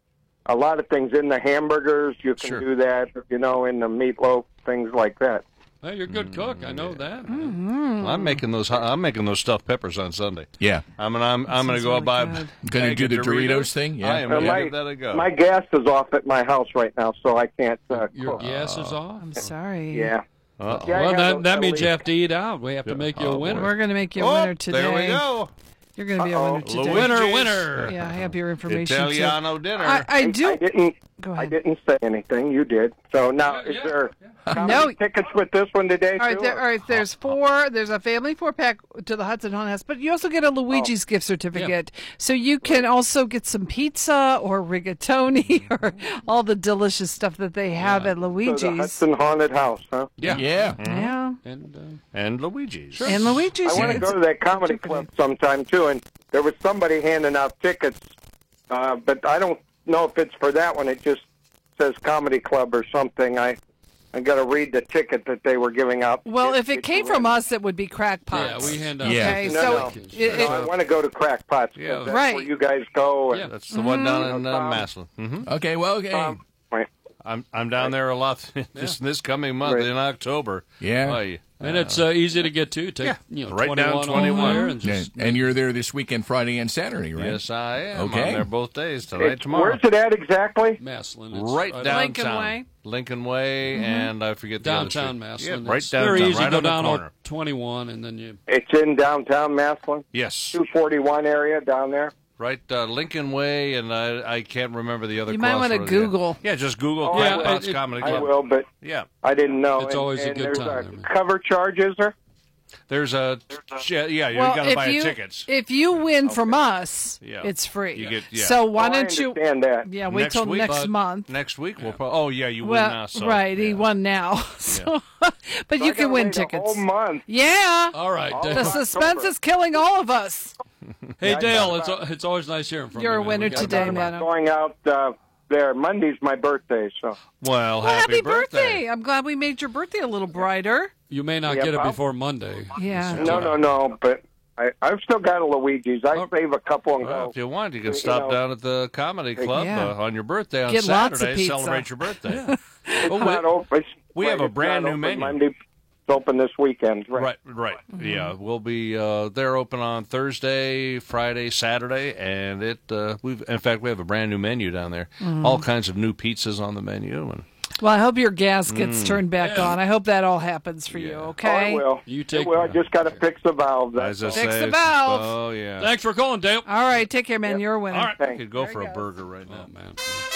a lot of things in the hamburgers, you can Sure. do that. You know, in the meatloaf, things like that. Well, you're a good cook. I know that. Mm-hmm. I'm making those. I'm making those stuffed peppers on Sunday. Yeah. I mean, I'm I'm going to go out buy. Gonna do the Doritos thing? Yeah. I am Uh, going to my, give that a go. my gas is off at my house right now, so I can't uh, Your cook. gas is off? I'm sorry. Yeah. Uh-oh. Yeah, I Well, got that, those that means leaks. you have to eat out. We have to make you a winner. We're going to make you a Oh, winner today. there we go. You're going to be a Uh-oh. winner today. Winner, winner. Yeah, I have your information. Italiano too. dinner. I, I do. I didn't. Go I ahead. didn't say anything. You did. So now, is there comedy No. tickets with this one today All right, too? there, or- all right. There's four. There's a family four pack to the Hudson Haunted House, but you also get a Luigi's gift certificate. So you can also get some pizza or rigatoni or all the delicious stuff that they have at So the Luigi's. Hudson Haunted House, huh? Yeah. Yeah. Yeah, And uh, and Luigi's. and Luigi's. I want to It's- go to that comedy club sometime too, and there was somebody handing out tickets, uh, but I don't know if it's for that one. It just says comedy club or something. I I got to read the ticket that they were giving out. Well, if it It's came from us, it would be crackpots. yeah, we hand out. Yeah. Okay, No, so no. it- it- I want to go to Crackpots. 'cause Yeah. that's Right. where you guys go. And, Yeah. That's the one down in uh, Um, Maslin. hmm Okay, well, okay. um, right. I'm I'm down there a lot this this coming month Right. in October. Yeah. Boy, And it's uh, easy to get to. Take Yeah. you know, Right down twenty-one, twenty-one. over there and Yeah, just and you're there this weekend, Friday and Saturday, right? Yes, I am. Okay. I'm there both days, tonight, It's- tomorrow. Where's it at exactly? Maslin. It's Right right downtown. Lincoln Way. Lincoln Way, and I forget the downtown other street. Maslin. Yeah, right It's downtown. very easy. right Go on the down corner. on twenty-one, and then you. It's in downtown Maslin, Yes, two forty-one area down there. right uh, Lincoln Way, and I I can't remember the other. You might wanna crossroads yet. Google. Yeah, just Google Oh, Yeah, Crackpots it- it- Comedy I Club. will, but Yeah, I didn't know. It's And- always a and good there's time, A I mean. cover charge, is there? there's a yeah, yeah you well, got to if buy you tickets. if you win from us, Yeah. it's free. You get- yeah. So why Oh, I don't you? understand that. Yeah, wait Next till week, next but month. Next week we'll. Pro- oh yeah, you win Well, now. So, right, he yeah. won now. So, but So you I can gotta win wait a tickets. whole month. Yeah. All right, Oh, Dale. The suspense is killing all of us. Hey, Yeah, Dale, I it's got it's always nice hearing from You're you. a man. winner We got- today, I'm man. going out uh, there. Monday's my birthday, so Well, Well, happy, happy birthday. I'm glad we made your birthday a little brighter. You may not Yeah, get it Bob? before Monday. Yeah. no, no, no. But I, I've still got a Luigi's. I Oh. save a couple and Well, go. if you want, you can You stop know, down at the comedy club Yeah. uh, on your birthday on Get lots of Saturday. pizza. Celebrate your birthday. It's Oh, not we- open. It's- we wait, have a it's brand not new open menu. Monday. It's open this weekend, right? Right, right. Mm-hmm. Yeah, we'll be uh, they're open on Thursday, Friday, Saturday, and it. Uh, we've in fact we have a brand new menu down there. Mm-hmm. All kinds of new pizzas on the menu, and Well, I hope your gas gets Mm. turned back Yeah. on. I hope that all happens for you. Oh, Okay. I will. You It take- will. I just got to fix the valve. as That's I all. Fix say, the valve. Oh yeah. Thanks for calling, Dale. All right. Take care, man. You're a winner. All right, I Thanks. could go There for he a goes. burger right now. Oh, man.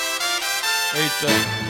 eight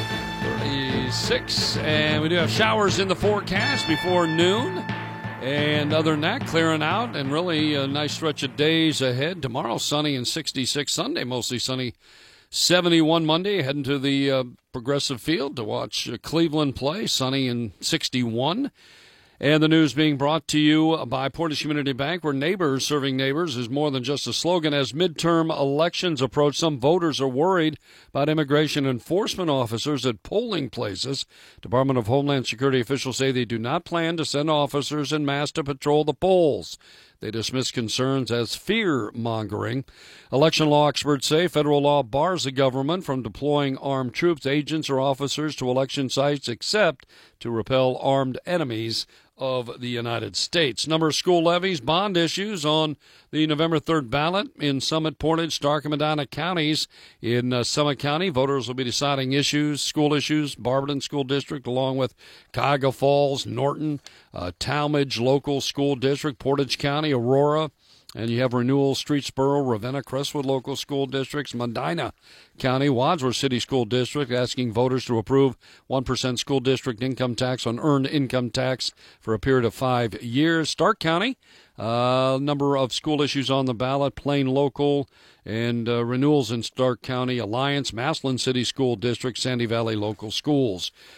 thirty-six, and we do have showers in the forecast before noon. And other than that, clearing out, and really a nice stretch of days ahead. Tomorrow, sunny and sixty-six. Sunday, mostly sunny, seventy-one. Monday, heading to the uh, Progressive Field to watch uh, Cleveland play, sunny and sixty-one. And the news being brought to you by Portage Community Bank, where neighbors serving neighbors is more than just a slogan. As midterm elections approach, some voters are worried about immigration enforcement officers at polling places. Department of Homeland Security officials say they do not plan to send officers en masse to patrol the polls. They dismiss concerns as fear-mongering. Election law experts say federal law bars the government from deploying armed troops, agents, or officers to election sites except to repel armed enemies of the United States. Number of school levies, bond issues on the November third ballot in Summit, Portage, Stark, and Medina counties. In uh, Summit County, voters will be deciding issues, school issues, Barberton School District, along with Cuyahoga Falls, Norton, uh, Talmadge Local School District, Portage County, Aurora, and you have Renewal, Streetsboro, Ravenna, Crestwood Local School Districts, Medina County, Wadsworth City School District, asking voters to approve one percent school district income tax on earned income tax for a period of five years. Stark County, a uh, number of school issues on the ballot, Plain Local, and uh, renewals in Stark County, Alliance, Maslin City School District, Sandy Valley Local Schools.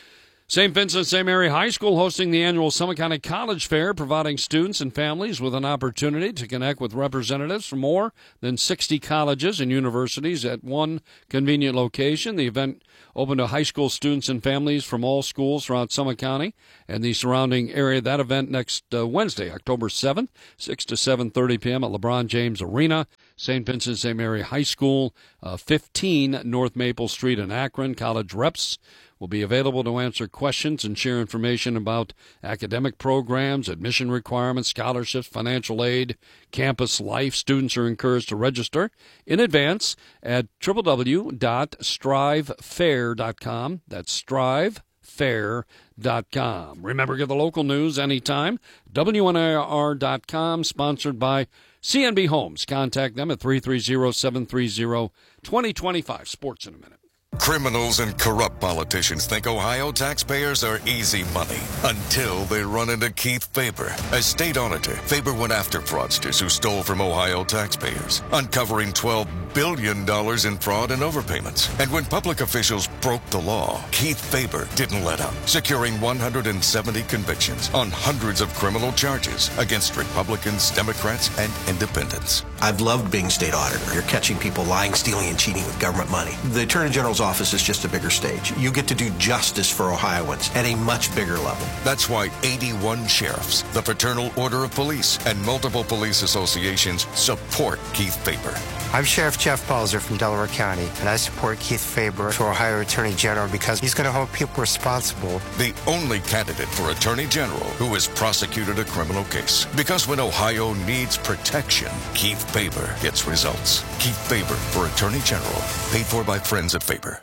Saint Vincent Saint Mary High School hosting the annual Summit County College Fair, providing students and families with an opportunity to connect with representatives from more than sixty colleges and universities at one convenient location. The event open to high school students and families from all schools throughout Summit County and the surrounding area. That event next uh, Wednesday, October seventh, six to seven thirty p.m. at LeBron James Arena, Saint Vincent Saint Mary High School, uh, fifteen North Maple Street in Akron. College reps will be available to answer questions and share information about academic programs, admission requirements, scholarships, financial aid, campus life. Students are encouraged to register in advance at w w w dot strive fair dot com. That's strive fair dot com. Remember, get the local news anytime. W N I R dot com, sponsored by C N B Homes. Contact them at three three zero, seven three zero, two zero two five. Sports in a minute. Criminals and corrupt politicians think Ohio taxpayers are easy money until they run into Keith Faber. As state auditor, Faber went after fraudsters who stole from Ohio taxpayers, uncovering twelve billion dollars in fraud and overpayments. And when public officials broke the law, Keith Faber didn't let up, securing one hundred seventy convictions on hundreds of criminal charges against Republicans, Democrats, and independents. I've loved being state auditor. You're catching people lying, stealing, and cheating with government money. The Attorney General's office is just a bigger stage. You get to do justice for Ohioans at a much bigger level. That's why eighty-one sheriffs, the Fraternal Order of Police, and multiple police associations support Keith Faber. I'm Sheriff Jeff Balzer from Delaware County, and I support Keith Faber for Ohio Attorney General because he's going to hold people responsible. The only candidate for Attorney General who has prosecuted a criminal case. Because when Ohio needs protection, Keith Faber gets results. Keith Faber for Attorney General, paid for by friends at Faber.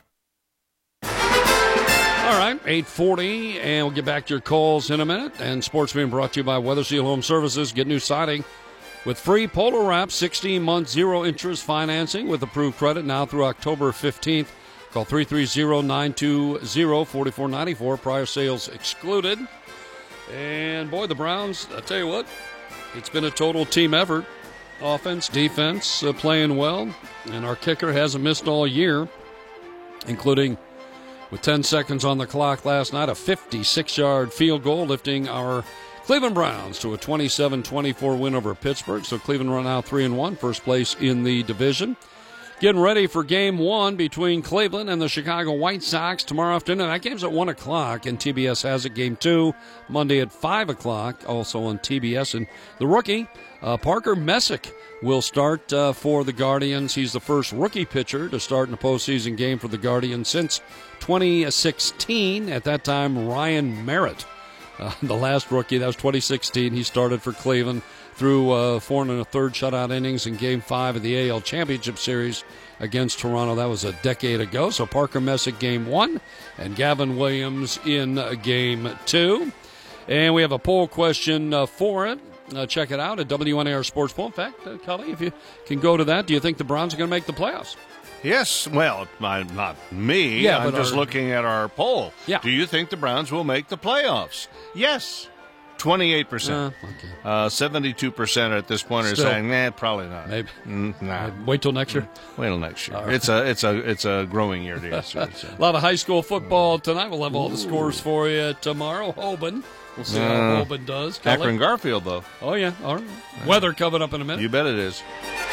All right, eight forty, and we'll get back to your calls in a minute. And sports being brought to you by Weather Seal Home Services. Get new siding with free Polo Wrap, sixteen month zero-interest financing with approved credit now through October fifteenth. Call three three zero, nine two zero, four four nine four. Prior sales excluded. And, boy, the Browns, I tell you what, it's been a total team effort. Offense, defense, uh, playing well. And our kicker hasn't missed all year, including with ten seconds on the clock last night, a fifty-six yard field goal, lifting our Cleveland Browns to a twenty-seven twenty-four win over Pittsburgh. So Cleveland run out three and one, first place in the division. Getting ready for game one between Cleveland and the Chicago White Sox tomorrow afternoon. That game's at one o'clock, and T B S has it. Game two, Monday at five o'clock, also on T B S. And the rookie, uh, Parker Messick, will start uh, for the Guardians. He's the first rookie pitcher to start in a postseason game for the Guardians since twenty sixteen. At that time, Ryan Merritt, uh, the last rookie, that was twenty sixteen. He started for Cleveland through uh, four and a third shutout innings in Game five of the A L Championship Series against Toronto. That was a decade ago. So Parker Messick Game one and Gavin Williams in uh, Game two. And we have a poll question uh, for it. Uh, check it out at W N A R Sports Poll. In fact, uh, Cully, if you can go to that, do you think the Browns are going to make the playoffs? Yes. Well, not me. Yeah, I'm but just our, looking at our poll. Yeah. Do you think the Browns will make the playoffs? Yes. twenty-eight percent. Uh, okay. uh, seventy-two percent at this point are Still, saying, nah, probably not. Maybe. Mm, nah. Wait till next year? Wait till next year. Right. It's a it's a it's a growing year to yes, A lot of high school football tonight. We'll have all the scores for you tomorrow. Hoban. We'll see uh, how Hoban does. Akron Garfield, though. Oh, yeah. All right. Weather coming up in a minute. You bet it is.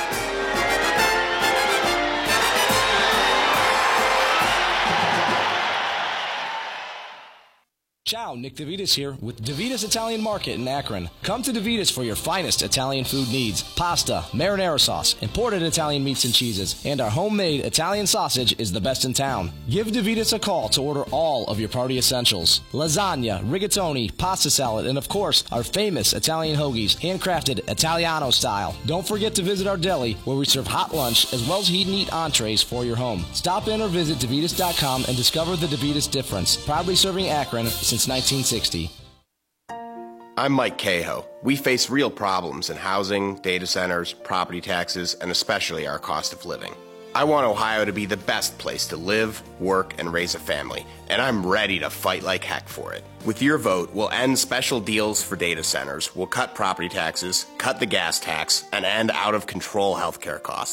Ciao, Nick DeVitas here with DeVitas Italian Market in Akron. Come to DeVitas for your finest Italian food needs. Pasta, marinara sauce, imported Italian meats and cheeses, and our homemade Italian sausage is the best in town. Give DeVitas a call to order all of your party essentials. Lasagna, rigatoni, pasta salad, and of course, our famous Italian hoagies, handcrafted Italiano style. Don't forget to visit our deli where we serve hot lunch as well as heat and eat entrees for your home. Stop in or visit DeVitas dot com and discover the DeVitas difference. Proudly serving Akron since nineteen sixty. I'm Mike Cahoe. We face real problems in housing, data centers, property taxes, and especially our cost of living. I want Ohio to be the best place to live, work, and raise a family, and I'm ready to fight like heck for it. With your vote, we'll end special deals for data centers, we'll cut property taxes, cut the gas tax, and end out-of-control healthcare costs.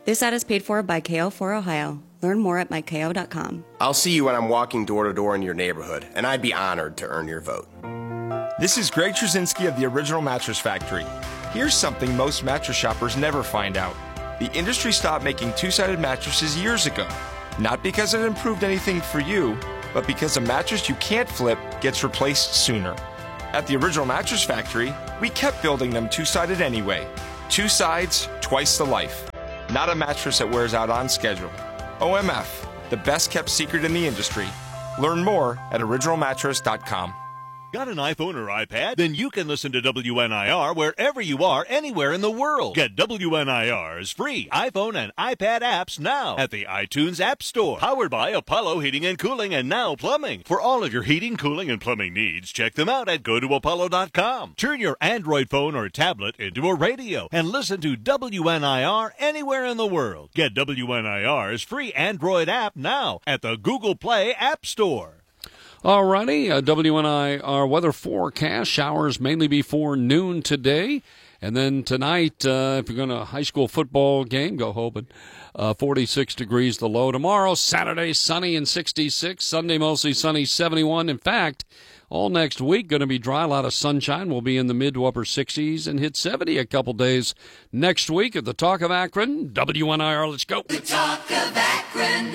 This ad is paid for by K O for Ohio. Learn more at my K O dot com. I'll see you when I'm walking door to door in your neighborhood, and I'd be honored to earn your vote. This is Greg Trzynski of the Original Mattress Factory. Here's something most mattress shoppers never find out. The industry stopped making two-sided mattresses years ago. Not because it improved anything for you, but because a mattress you can't flip gets replaced sooner. At the Original Mattress Factory, we kept building them two-sided anyway. Two sides, twice the life. Not a mattress that wears out on schedule. O M F, the best kept secret in the industry. Learn more at original mattress dot com. Got an iPhone or iPad? Then you can listen to W N I R wherever you are, anywhere in the world. Get W N I R's free iPhone and iPad apps now at the iTunes App Store. Powered by Apollo Heating and Cooling and Now Plumbing. For all of your heating, cooling, and plumbing needs, check them out at go to apollo dot com. Turn your Android phone or tablet into a radio and listen to W N I R anywhere in the world. Get W N I R's free Android app now at the Google Play App Store. All righty, uh, W N I R weather forecast. Showers mainly before noon today. And then tonight, uh, if you're going to a high school football game, go Hoban. Uh, forty-six degrees the low. Tomorrow, Saturday, sunny and sixty-six. Sunday, mostly sunny, seventy-one. In fact, all next week, going to be dry. A lot of sunshine. We'll be in the mid to upper sixties and hit seventy a couple days next week at the Talk of Akron. W N I R, let's go. The Talk of Akron.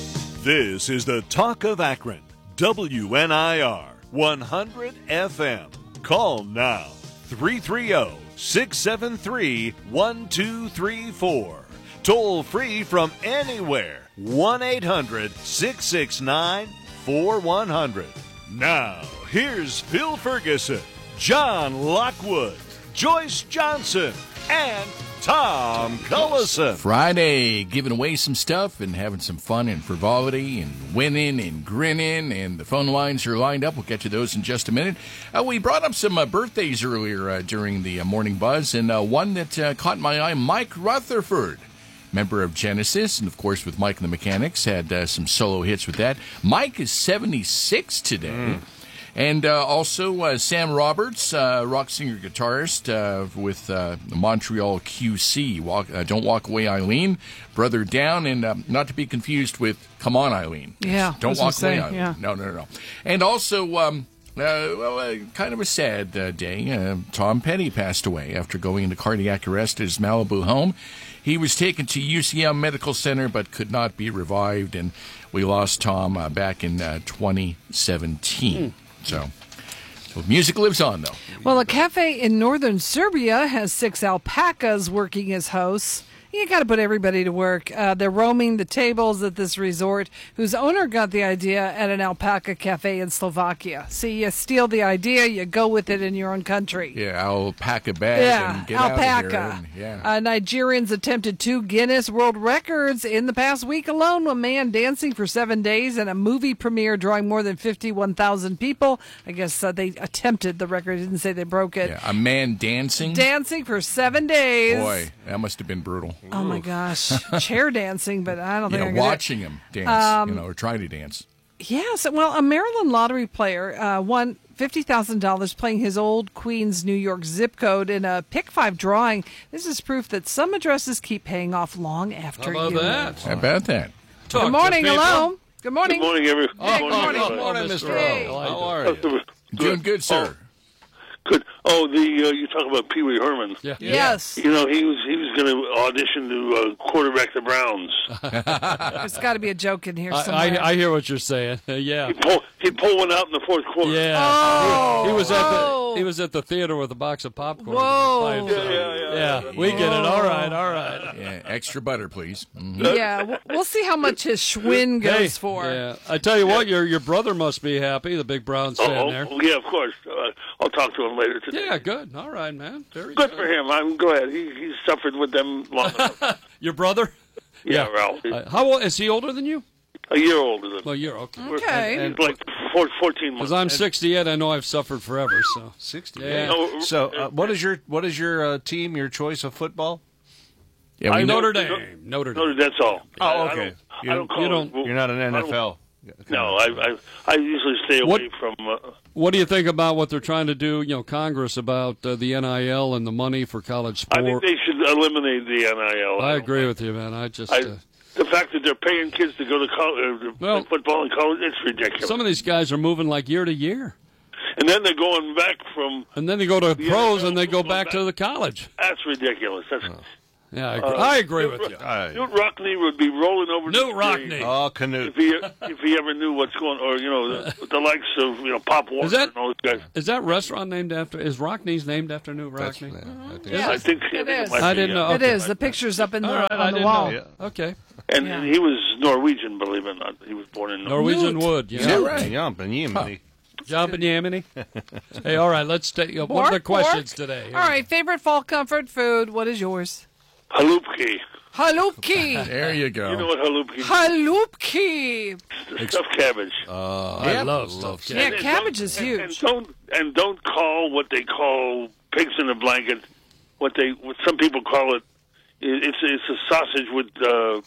This is the Talk of Akron. W N I R one hundred F M. Call now three three zero, six seven three, one two three four. Toll free from anywhere. one eight hundred, six six nine, four one zero zero. Now, here's Phil Ferguson, John Lockwood, Joyce Johnson, and Tom Cullison. Friday, giving away some stuff and having some fun and frivolity and winning and grinning, and the phone lines are lined up. We'll get to those in just a minute. Uh, we brought up some uh, birthdays earlier uh, during the uh, morning buzz, and uh, one that uh, caught my eye, Mike Rutherford, member of Genesis, and of course with Mike and the Mechanics, had uh, some solo hits with that. Mike is seventy-six today. Mm. And uh, also uh, Sam Roberts, uh, rock singer guitarist uh, with uh, Montreal Q C. Walk, uh, Don't Walk Away, Eileen. Brother Down, and uh, not to be confused with Come On, Eileen. Yeah. Don't Walk say, Away, Eileen. Yeah. No, no, no, no. And also, um, uh, well, uh, kind of a sad uh, day. Uh, Tom Petty passed away after going into cardiac arrest at his Malibu home. He was taken to U C M Medical Center but could not be revived, and we lost Tom uh, back in uh, twenty seventeen. Mm. So, so music lives on, though. Well, a cafe in northern Serbia has six alpacas working as hosts. You got to put everybody to work. Uh, they're roaming the tables at this resort, whose owner got the idea at an alpaca cafe in Slovakia. See, you steal the idea, you go with it in your own country. Yeah, alpaca bag yeah, and get alpaca. out of here. And, yeah. Uh, Nigerians attempted two Guinness World Records in the past week alone. A man dancing for seven days and a movie premiere drawing more than fifty-one thousand people. I guess uh, they attempted the record, didn't say they broke it. Yeah, a man dancing? Dancing for seven days. Boy, that must have been brutal. Oh, my gosh. Chair dancing, but I don't think yeah, I'm watching him dance, um, you know, or trying to dance. Yes. Well, a Maryland lottery player uh, won fifty thousand dollars playing his old Queens, New York zip code in a pick five drawing. This is proof that some addresses keep paying off long after How about you. that? How about that? Talk Good morning. Hello. Good morning. Good morning, everyone. Oh, good morning, morning, good morning, Mister Hey. O. How are you? Doing good, sir. Oh, good. Oh, the uh, you talk about Pee Wee Herman. Yeah. Yes. You know, he was he was going to audition to uh, quarterback the Browns. There's got to be a joke in here I, somewhere. I, I hear what you're saying. yeah. He pulled he pulled one out in the fourth quarter. Yeah. Oh, he, he was at whoa. the he was at the theater with a box of popcorn. Whoa. Yeah, Yeah, yeah, yeah. yeah, we get it. All right, all right. Yeah, extra butter, please. Mm-hmm. Yeah, we'll- we'll see how much his Schwinn goes Hey, for. Yeah, I tell you what, your your brother must be happy. The big Browns fan Oh, there. oh, yeah, of course. Uh, I'll talk to him later today. Yeah, good. All right, man. Very Good for him. I'm go ahead. He he suffered with them long enough. Your brother? Yeah, Ralph. Uh, how old is he? Older than you? A year older than Well, you're okay. Okay. He's like four, fourteen months. Because I'm sixty-eight, I know I've suffered forever. So sixty. Yeah. No, So, uh, what is your what is your uh, team? Your choice of football? Yeah, we I know- Notre Dame. Notre Dame. No, that's all. Oh, I- I okay. don't- You I don't- don't call you it- don't- You're not an I N F don't- L No, I I, I usually stay away What- from. Uh, What do you think about what they're trying to do, you know, Congress, about uh, the N I L and the money for college I think sport? they should eliminate the N I L. I agree with you, man. I just... I, uh, the fact that they're paying kids to go to college, uh, Well- play football in college, it's ridiculous. some of these guys are moving like year to year. And then they're going back from. And then they go to The pros N F L and they go going back back. to the college. That's ridiculous. That's. Yeah, I agree, Uh, I agree Newt with Ro- you. Newt Rockney would be rolling over Newt the Rockney. grave Oh, Canute. if he if he ever knew what's going, or you know, the, the likes of you know Pop Warner Is that- and those guys. Is that restaurant named after, is Rockney's named after New Rockney? Yeah, I think It is. might I be, didn't yeah. know. It Okay. is. The picture's up in the, All right, I on the didn't wall. know. Okay. And Yeah. he was Norwegian, believe it or not. He was born in Norwegian Wood. Yeah. Yeah, right. Yump and Yemeni. Jump and Yamini. Hey, all right, let's take, uh, what Pork, are the questions pork. today? All right, favorite fall comfort food. What is yours? Halupki. Halupki. There you go. You know what halupki is? Halupki. Stuffed cabbage. Uh, I yep. love stuff. Yeah, And cabbage don't- is and- huge. And don't and don't call what they call pigs in a blanket. What they what some people call it. it- It's it's a sausage with uh,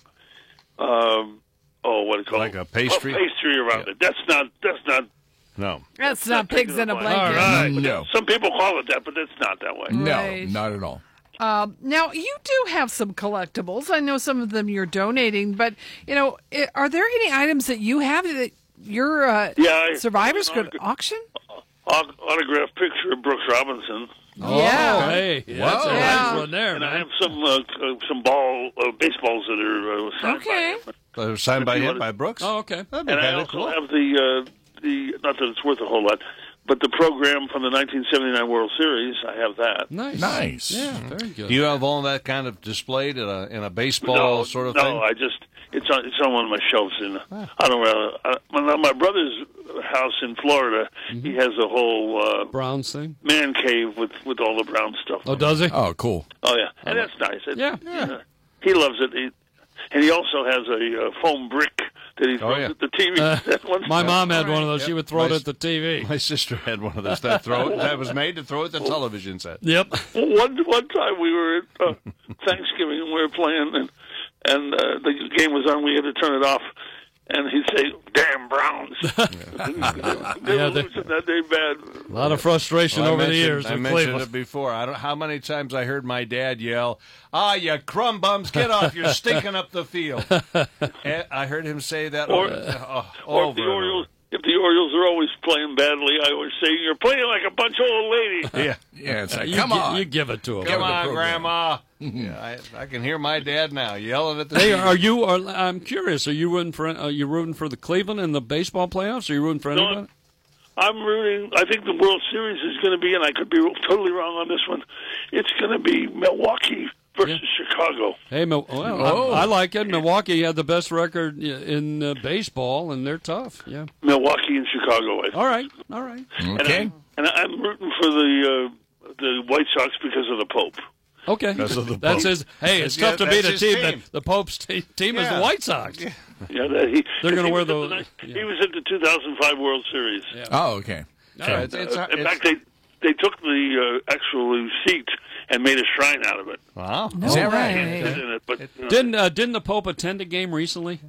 um, oh what do you call Like it? a pastry? Oh, pastry around it. That's not that's not. No. That's not pigs in a All blanket. right. No. Some people call it that, but that's not that way. No, Right. not at all. Um, now, you do have some collectibles. I know some of them you're donating, but, you know, i- are there any items that you have that your uh, Yeah, I- survivors could auction? Aut- Autographed picture of Brooks Robinson. Oh, Yeah. hey, that's a Whoa. nice Yeah. one there, And I man. have some uh, uh, some ball uh, baseballs that are uh, signed Okay. by him. Uh, signed by If you him, wanna- by Brooks? Oh, okay. That'd be And I kinda also cool. have the uh, the not that it's worth a whole lot, but the program from the nineteen seventy-nine World Series. I have that. Nice. Nice. Yeah, very good. Do you have all that kind of displayed in a, in a baseball no, sort of no, thing? I just it's on it's on one of my shelves, and I don't really. I, my, my brother's house in Florida, Mm-hmm. he has a whole uh, Browns thing? man cave with with all the brown stuff. Oh, does he? Oh, cool. Oh yeah, and that's nice. It, Yeah. uh, he loves it. He, and he also has a uh, foam brick that he throws yeah. at the T V. Uh, That one's- my mom had one of those. Yep. She would throw it My at the T V. My sister had one of those that throw that was made to throw at the television set. Yep. One one time we were at uh, Thanksgiving and we were playing, and and uh, the game was on. We had to turn it off, and he'd say, "Damn Browns!" they Yeah, were they- losing that day bad. A lot of frustration Well, I over the mentioned- years I with mentioned Cleveland. it before. I don't how many times I heard my dad yell, "Ah, you crumb bums, get off! You're stinking up the field." And I heard him say that Or- over, oh, Or over if the and Orioles, if the Orioles are always playing badly, I always say, "You're playing like a bunch of old ladies." over. Yeah, Yeah, it's like, You come gi- on. You give it to him. come on, Grandma. Yeah, I, I can hear my dad now yelling at the. Hey, T V. are you? Are, I'm curious. Are you rooting for? Are you rooting for the Cleveland in the baseball playoffs? Are you rooting for No, anybody? I'm rooting. I think the World Series is going to be, and I could be totally wrong on this one. It's going to be Milwaukee versus Chicago. Hey, Mil- well, Oh. I, I like it. Milwaukee had the best record i- in uh, baseball, and they're tough. Yeah. Milwaukee and Chicago. I think. All right. All right. Okay. And I'm rooting for the uh, the White Sox because of the Pope. Okay. Because of the That's Pope. his. Hey, it's Yeah, tough to beat a that's his team. team. That the Pope's te- team is the Yeah. White Sox. Yeah, that he, They're gonna he wear was at the- night- yeah. He was at the two thousand five World Series. Yeah. Oh, okay. Yeah, it's, it's, Uh, in it's- fact, they they took the uh, actual seat and made a shrine out of it. wow. No Is that way. right? It's in it, but you know, Didn't uh, didn't the Pope attend a game recently?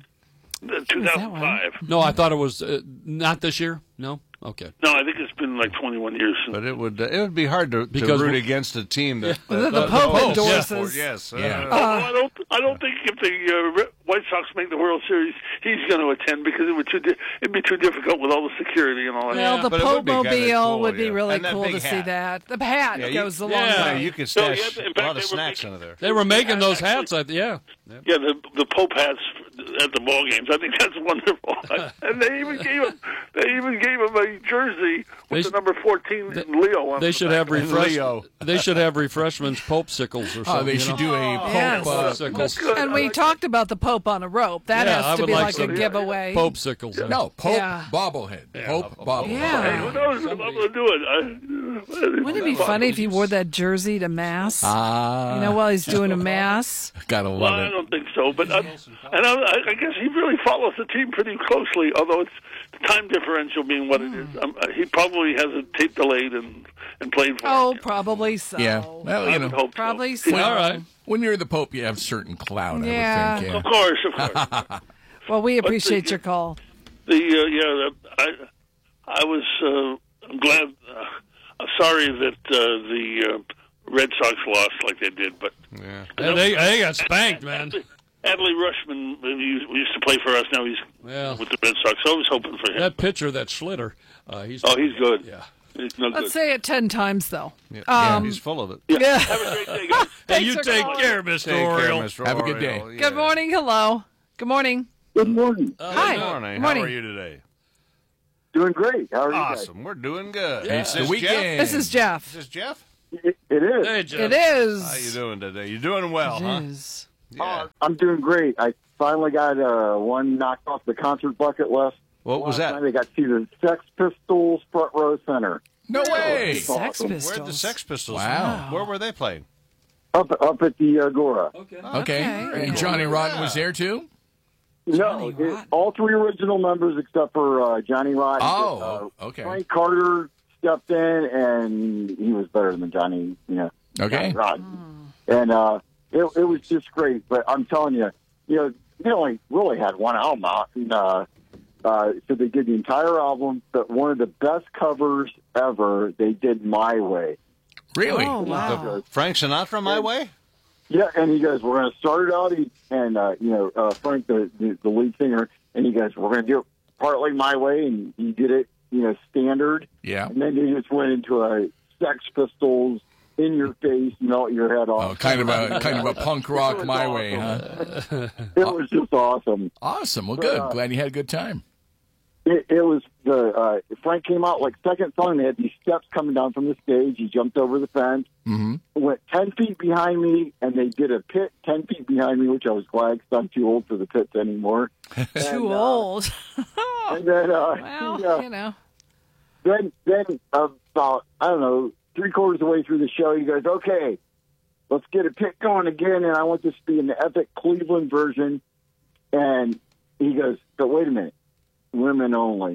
two thousand five. No, I thought it was uh, not this year. No. Okay. No, I think it's been like twenty-one years. Since. But it would uh, it would be hard to, to Because root we- against a team that, The- that the Pope Pope endorses. supports. Yes, Yeah. Although I don't, I don't think if the uh, Re- White Sox make the World Series, he's going to attend because it would too di- it'd be too difficult with all the security and all that. Well, the but it would Pope be kinda Mobile cool, would be yeah. really And that cool big to see hat. that. The hat Yeah, you- goes a long yeah, way. you can No, stash yeah, in a fact, lot of they were snacks making- under there. They were making those Actually- hats. I, yeah. Yeah, the the Pope hats at the ball games. I think that's wonderful. And they even gave him they even gave him a jersey with They the sh- number fourteen Leo on They the should back have of it. refresh. Leo. They should have refreshments, Popsicles or something. Oh, they you should know? do a Pope. Yes. Uh, Popsicles. Good. And I we like talked about the Pope on a rope. That Yeah, I has to would be like like, some a giveaway. Popsicles. no, Pope Yeah. bobblehead. Pope bobblehead. Hey, Yeah. who knows? I'm going to do it. I, Wouldn't it be funny if he wore that jersey to mass? Ah, You know, while he's doing a mass. gotta Well, love I it. don't think so, but I, and I, I guess he really follows the team pretty closely. Although it's the time differential being what it is, um, he probably has it tape delayed and and played for. Oh, it. probably so. Yeah. Well, I you would know, hope Probably so. so. All right. when you're the Pope, you have certain clout. Yeah. I would think. Of course, of course. Well, we But the- appreciate your call. the The uh, yeah, the, I I was uh, I'm glad. Uh, I'm sorry that uh, the uh, Red Sox lost like they did, but yeah, yeah they they got spanked, man. Adley Rushman, he used to play for us. Now he's well, with the Red Sox. So I was hoping for him. That pitcher, that Schlitter, uh, he's oh, he's good. Yeah, he's no Let's good. say it ten times though. Yeah, um, yeah he's full of it. Yeah. yeah. Have a great day, guys. Hey, you take care, Mister Oriole. Have a good day. Yeah. Good morning. Hello. Good morning. Good morning. Uh, Hi. Good morning. Good morning. How are you today? Doing great. How are you guys? Awesome. We're doing good. Yeah. Is The this weekend. Jeff? This is Jeff. Is this Jeff? It, it is. Hey, Jeff. It is. How you doing today? You doing well, It huh? is. Yeah. I'm doing great. I finally got uh, one knocked off the concert bucket list. What was Last that? night I got to see the Sex Pistols front row center. No way. Sex awesome. Pistols. Where'd the Sex Pistols? Wow. Where were they playing? Up up at the Agora. Okay. Okay. Okay. And Johnny Rotten was there too? No, it, all three original members except for uh, Johnny Rotten. Oh, uh, okay. Frank Carter stepped in, and he was better than Johnny. You know, Okay. Johnny Rotten. And uh, it, it was just great. But I'm telling you, you know, they only really had one album out, and uh, uh, so they did the entire album. But one of the best covers ever, they did "My Way." Really? Oh, wow. The Frank Sinatra, My Way? Yeah, and he goes, "We're going to start it out," he, and uh, you know, uh, Frank, the, the the lead singer, and he goes, "We're going to do it partly my way," and he did it, you know, standard. Yeah. And then he just went into a Sex Pistols, in your face, melt your head off. Oh, kind of a kind of a punk rock my awesome. way, huh? It was just awesome. Awesome. Well, good. But, uh, Glad you had a good time. It, it was the uh, Frank came out like second song. They had these steps coming down from the stage. He jumped over the fence, Mm-hmm. went ten feet behind me, and they did a pit ten feet behind me, which I was glad because I'm too old for the pits anymore. Too And, uh, old. and then, uh, Well, he, uh, you know. then, then about I don't know, three quarters of the way through the show, he goes, "Okay, let's get a pit going again." And I want this to be in the epic Cleveland version. And he goes, "But wait a minute, women only."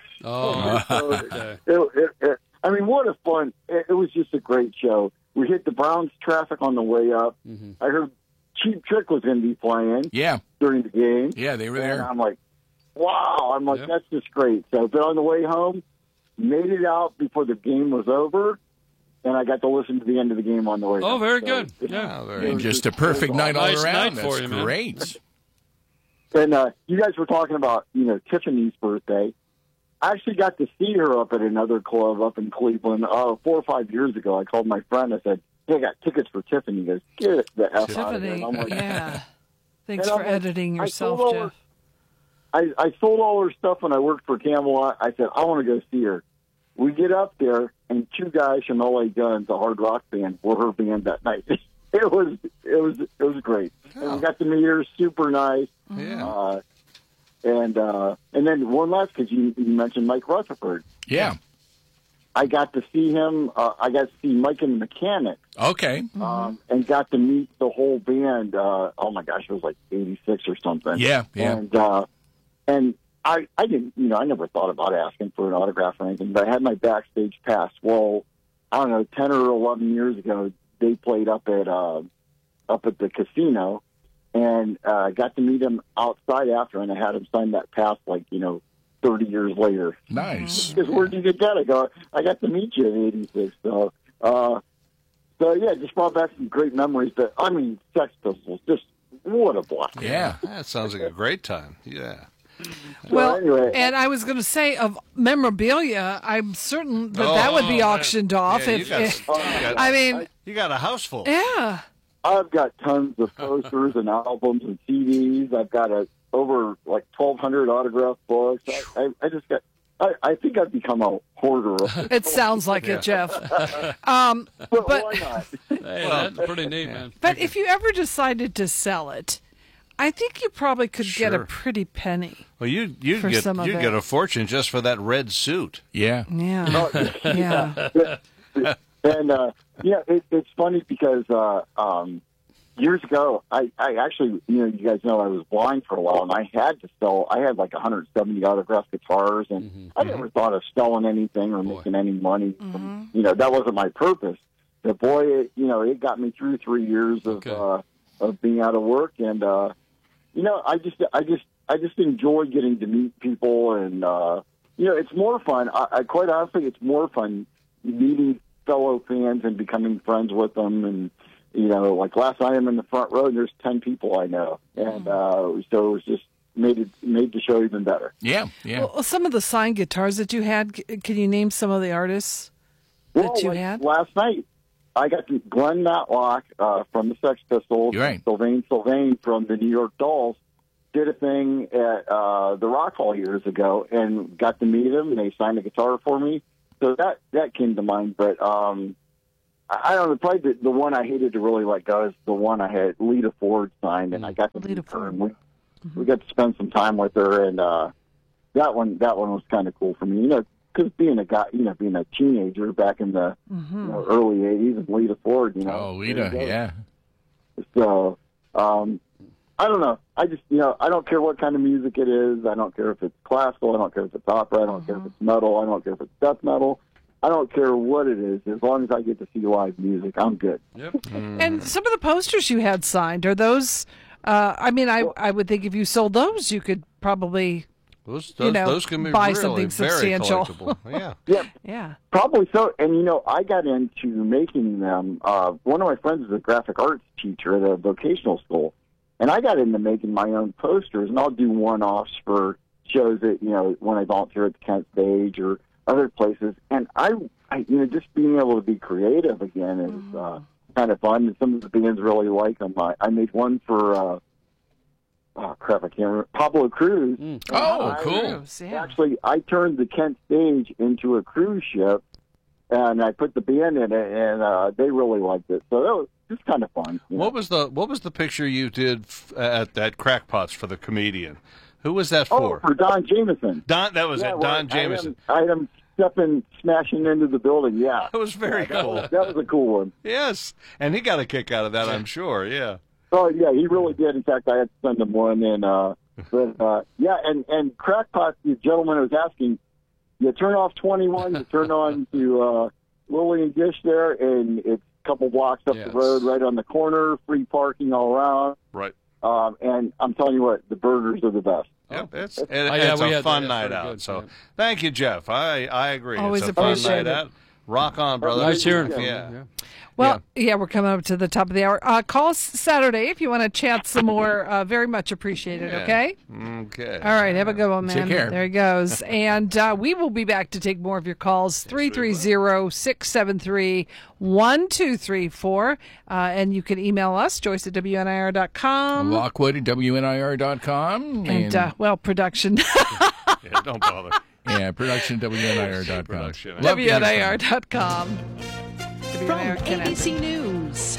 Oh, So, okay. it, it, it, I mean, what a fun! It, it was just a great show. We hit the Browns traffic on the way up. Mm-hmm. I heard Cheap Trick was going to be playing. Yeah. During the game. Yeah, they were And there. I'm like, wow! I'm like, Yep. that's just great. So, but on the way home, made it out before the game was over, and I got to listen to the end of the game on the way. Oh, home. very So good. it- Yeah. it And was just a it was perfect night all Nice around. night That's for you, man. great. And uh, you guys were talking about, you know, Tiffany's birthday. I actually got to see her up at another club up in Cleveland uh, four or five years ago. I called my friend. I said, "Hey, I got tickets for Tiffany." He goes, "Get the F out of here." Tiffany, And I'm like, yeah. Thanks And I'm for like, editing I yourself, sold all Jeff. I, I sold all her stuff when I worked for Camelot. I said, "I want to go see her." We get up there, and two guys from L A Guns, a hard rock band, were her band that night. It was it was it was great. And we got to meet her, super nice. Yeah. Uh, and uh, and then one last, because you, you mentioned Mike Rutherford. Yeah. I got to see him. Uh, I got to see Mike and the Mechanics, Okay. um, and got to meet the whole band. Uh, oh my gosh, it was like eighty-six or something. Yeah, yeah. And uh, and I I didn't, you know, I never thought about asking for an autograph or anything, but I had my backstage pass. Well, I don't know, ten or eleven years ago, they played up at uh, up at the casino, and uh, got to meet him outside after, and I had him sign that pass, like, you know, thirty years later. Nice. Because where'd you get that? I go, I got to meet you at eighty-six. So, uh, so yeah, just brought back some great memories. But I mean, Sex Pistols, just what a blast! Yeah. That sounds like a great time. Yeah. Well, anyway. and I was going to say of memorabilia, I'm certain that Oh, that would be man. auctioned off. Yeah, you if, got- if- you got- I mean, You got a house full. yeah. I've got tons of posters and albums and C Ds. I've got a, over like twelve hundred autographed books. I, I, I just got. I, I think I've become a hoarder. It sounds like it, Jeff. Um, but, but why not? Hey, that's pretty neat, man. but if you ever decided to sell it, I think you probably could get a Sure. pretty penny. Well, you you For get some of you it. get a fortune just for that red suit. Yeah. Yeah. Yeah. And uh, yeah, it, it's funny because uh, um, years ago, I, I actually, you know, you guys know I was blind for a while, and I had to sell. I had like one hundred seventy autographed guitars, and Mm-hmm. I never thought of selling anything or making any money. From, you know, that wasn't my purpose. But boy, it, you know, it got me through three years of Okay. uh, of being out of work, and uh, you know, I just, I just, I just enjoy getting to meet people, and uh, you know, it's more fun. I, I quite honestly, it's more fun meeting fellow fans and becoming friends with them. And you know, like last night, I'm in the front row, and there's ten people I know, and uh, so it was just made it made the show even better. Yeah, yeah. Well, some of the signed guitars that you had, c- can you name some of the artists well, that you like had? Last night, I got to Glenn Matlock uh, from the Sex Pistols, You're right. Sylvain Sylvain from the New York Dolls, did a thing at uh, the Rock Hall years ago, and got to meet him, and they signed a guitar for me. So that, that came to mind. But um, I, I don't know, probably the, the one I hated to really let go is the one I had Lita Ford signed, and I got to Lita meet her, and we, mm-hmm. we got to spend some time with her, and uh, that one that one was kind of cool for me. You know, because being a guy, you know, being a teenager back in the Mm-hmm. you know, early eighties, and Lita Ford, you know. Oh, Lita, yeah. So, um, I don't know. I just, you know, I don't care what kind of music it is. I don't care if it's classical. I don't care if it's opera. I don't care if it's metal. I don't care if it's death metal. I don't care what it is. As long as I get to see live music, I'm good. Yep. And some of the posters you had signed, are those, uh, I mean, I, I would think if you sold those, you could probably, Those, you those, know, those can be buy really something very substantial. collectible. Yeah. Yeah. Yeah. Probably so. And, you know, I got into making them. Uh, one of my friends is a graphic arts teacher at a vocational school. And I got into making my own posters, and I'll do one-offs for shows that, you know, when I volunteer at the Kent Stage or other places. And I, I you know, just being able to be creative again is mm-hmm. uh, kind of fun. And some of the bands really like them. I, I made one for, uh, oh, crap, I can't remember, Pablo Cruz. Mm. Oh, I, cool. Yeah. Actually, I turned the Kent Stage into a cruise ship, and I put the band in it, and uh, they really liked it. So that was just kind of fun. You know? What was the What was the picture you did f- at that Crackpots for the comedian? Who was that for? Oh, for Don Jameson. Don, that was yeah, it. well, Don Jameson. I had him stepping, smashing into the building. Yeah, That was very yeah, cool. That was, that was a cool one. Yes, and he got a kick out of that, I'm sure. Yeah. Oh yeah, he really did. In fact, I had to send him one, and uh, but uh, yeah, and and Crackpot, the gentleman was asking, you turn off twenty-one, you turn on to uh, Lily and Gish there, and it's a couple blocks up Yes. the road, right on the corner, free parking all around. Right. Um, and I'm telling you what, the burgers are the best. Yeah, it's, it, Oh, yeah, it's we a had fun that. night Pretty out. good, so yeah. thank you, Jeff. I, I agree. Always it's a fun appreciate night it. out. Rock on, brother. Nice hearing yeah. from you. Yeah. Yeah. Well, yeah. we're coming up to the top of the hour. Uh, call us Saturday if you want to chat some more. Uh, very much appreciated, Yeah. okay? Okay. All right, have a good one, man. Take care. There he goes. And uh, we will be back to take more of your calls, three three zero, six seven three, one two three four. Uh, and you can email us, Joyce at W N I R dot com. Lockwood at W N I R dot com. And, uh, well, production. Yeah, don't bother. yeah, production at W N I R dot com. Production. Love to W hear N I from R you. dot com. From A B C News,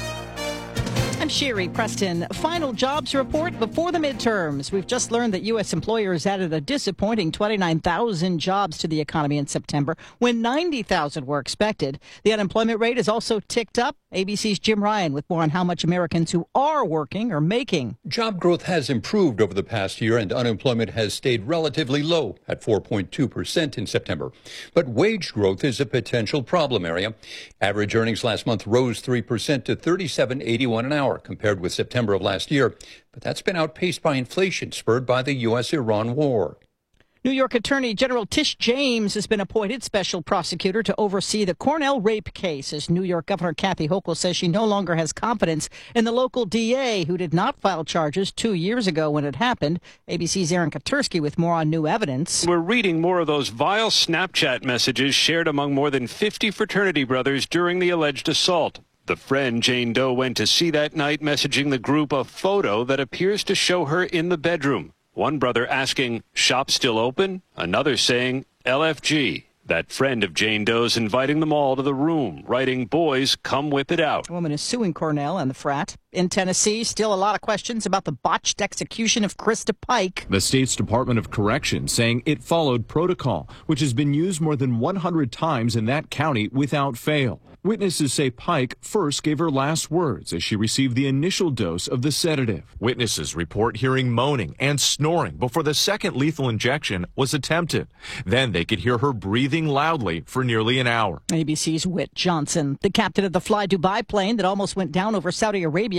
I'm Sherry Preston. Final jobs report before the midterms. We've just learned that U S employers added a disappointing twenty-nine thousand jobs to the economy in September when ninety thousand were expected. The unemployment rate has also ticked up. A B C's Jim Ryan with more on how much Americans who are working are making. Job growth has improved over the past year, and unemployment has stayed relatively low at four point two percent in September. But wage growth is a potential problem area. Average earnings last month rose three percent to thirty-seven eighty-one an hour compared with September of last year. But that's been outpaced by inflation spurred by the U S Iran war. New York Attorney General Tish James has been appointed special prosecutor to oversee the Cornell rape case, as New York Governor Kathy Hochul says she no longer has confidence in the local D A who did not file charges two years ago when it happened. A B C's Aaron Katursky with more on new evidence. We're reading more of those vile Snapchat messages shared among more than fifty fraternity brothers during the alleged assault. The friend Jane Doe went to see that night messaging the group a photo that appears to show her in the bedroom. One brother asking, "Shop still open?" Another saying, L F G. That friend of Jane Doe's inviting them all to the room, writing, "Boys, come whip it out." A woman is suing Cornell and the frat. In Tennessee, still a lot of questions about the botched execution of Krista Pike. The state's Department of Corrections saying it followed protocol, which has been used more than one hundred times in that county without fail. Witnesses say Pike first gave her last words as she received the initial dose of the sedative. Witnesses report hearing moaning and snoring before the second lethal injection was attempted. Then they could hear her breathing loudly for nearly an hour. A B C's Whit Johnson, the captain of the Fly Dubai plane that almost went down over Saudi Arabia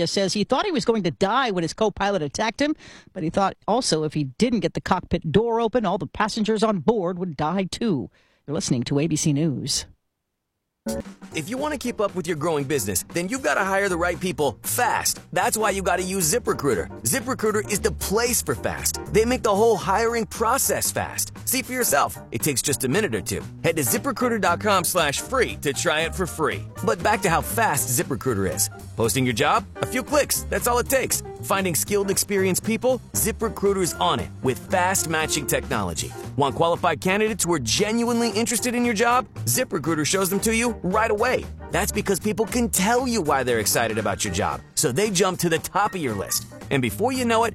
California, says he thought he was going to die when his co-pilot attacked him, but he thought also if he didn't get the cockpit door open, all the passengers on board would die too. You're listening to A B C News. If you want to keep up with your growing business, then you've got to hire the right people fast. That's why you got to use ZipRecruiter. ZipRecruiter is the place for fast. They make the whole hiring process fast. See for yourself. It takes just a minute or two. Head to ZipRecruiter.com slash free to try it for free. But back to how fast ZipRecruiter is. Posting your job? A few clicks. That's all it takes. Finding skilled, experienced people? ZipRecruiter is on it with fast matching technology. Want qualified candidates who are genuinely interested in your job? ZipRecruiter shows them to you right away. That's because people can tell you why they're excited about your job, so they jump to the top of your list. And before you know it,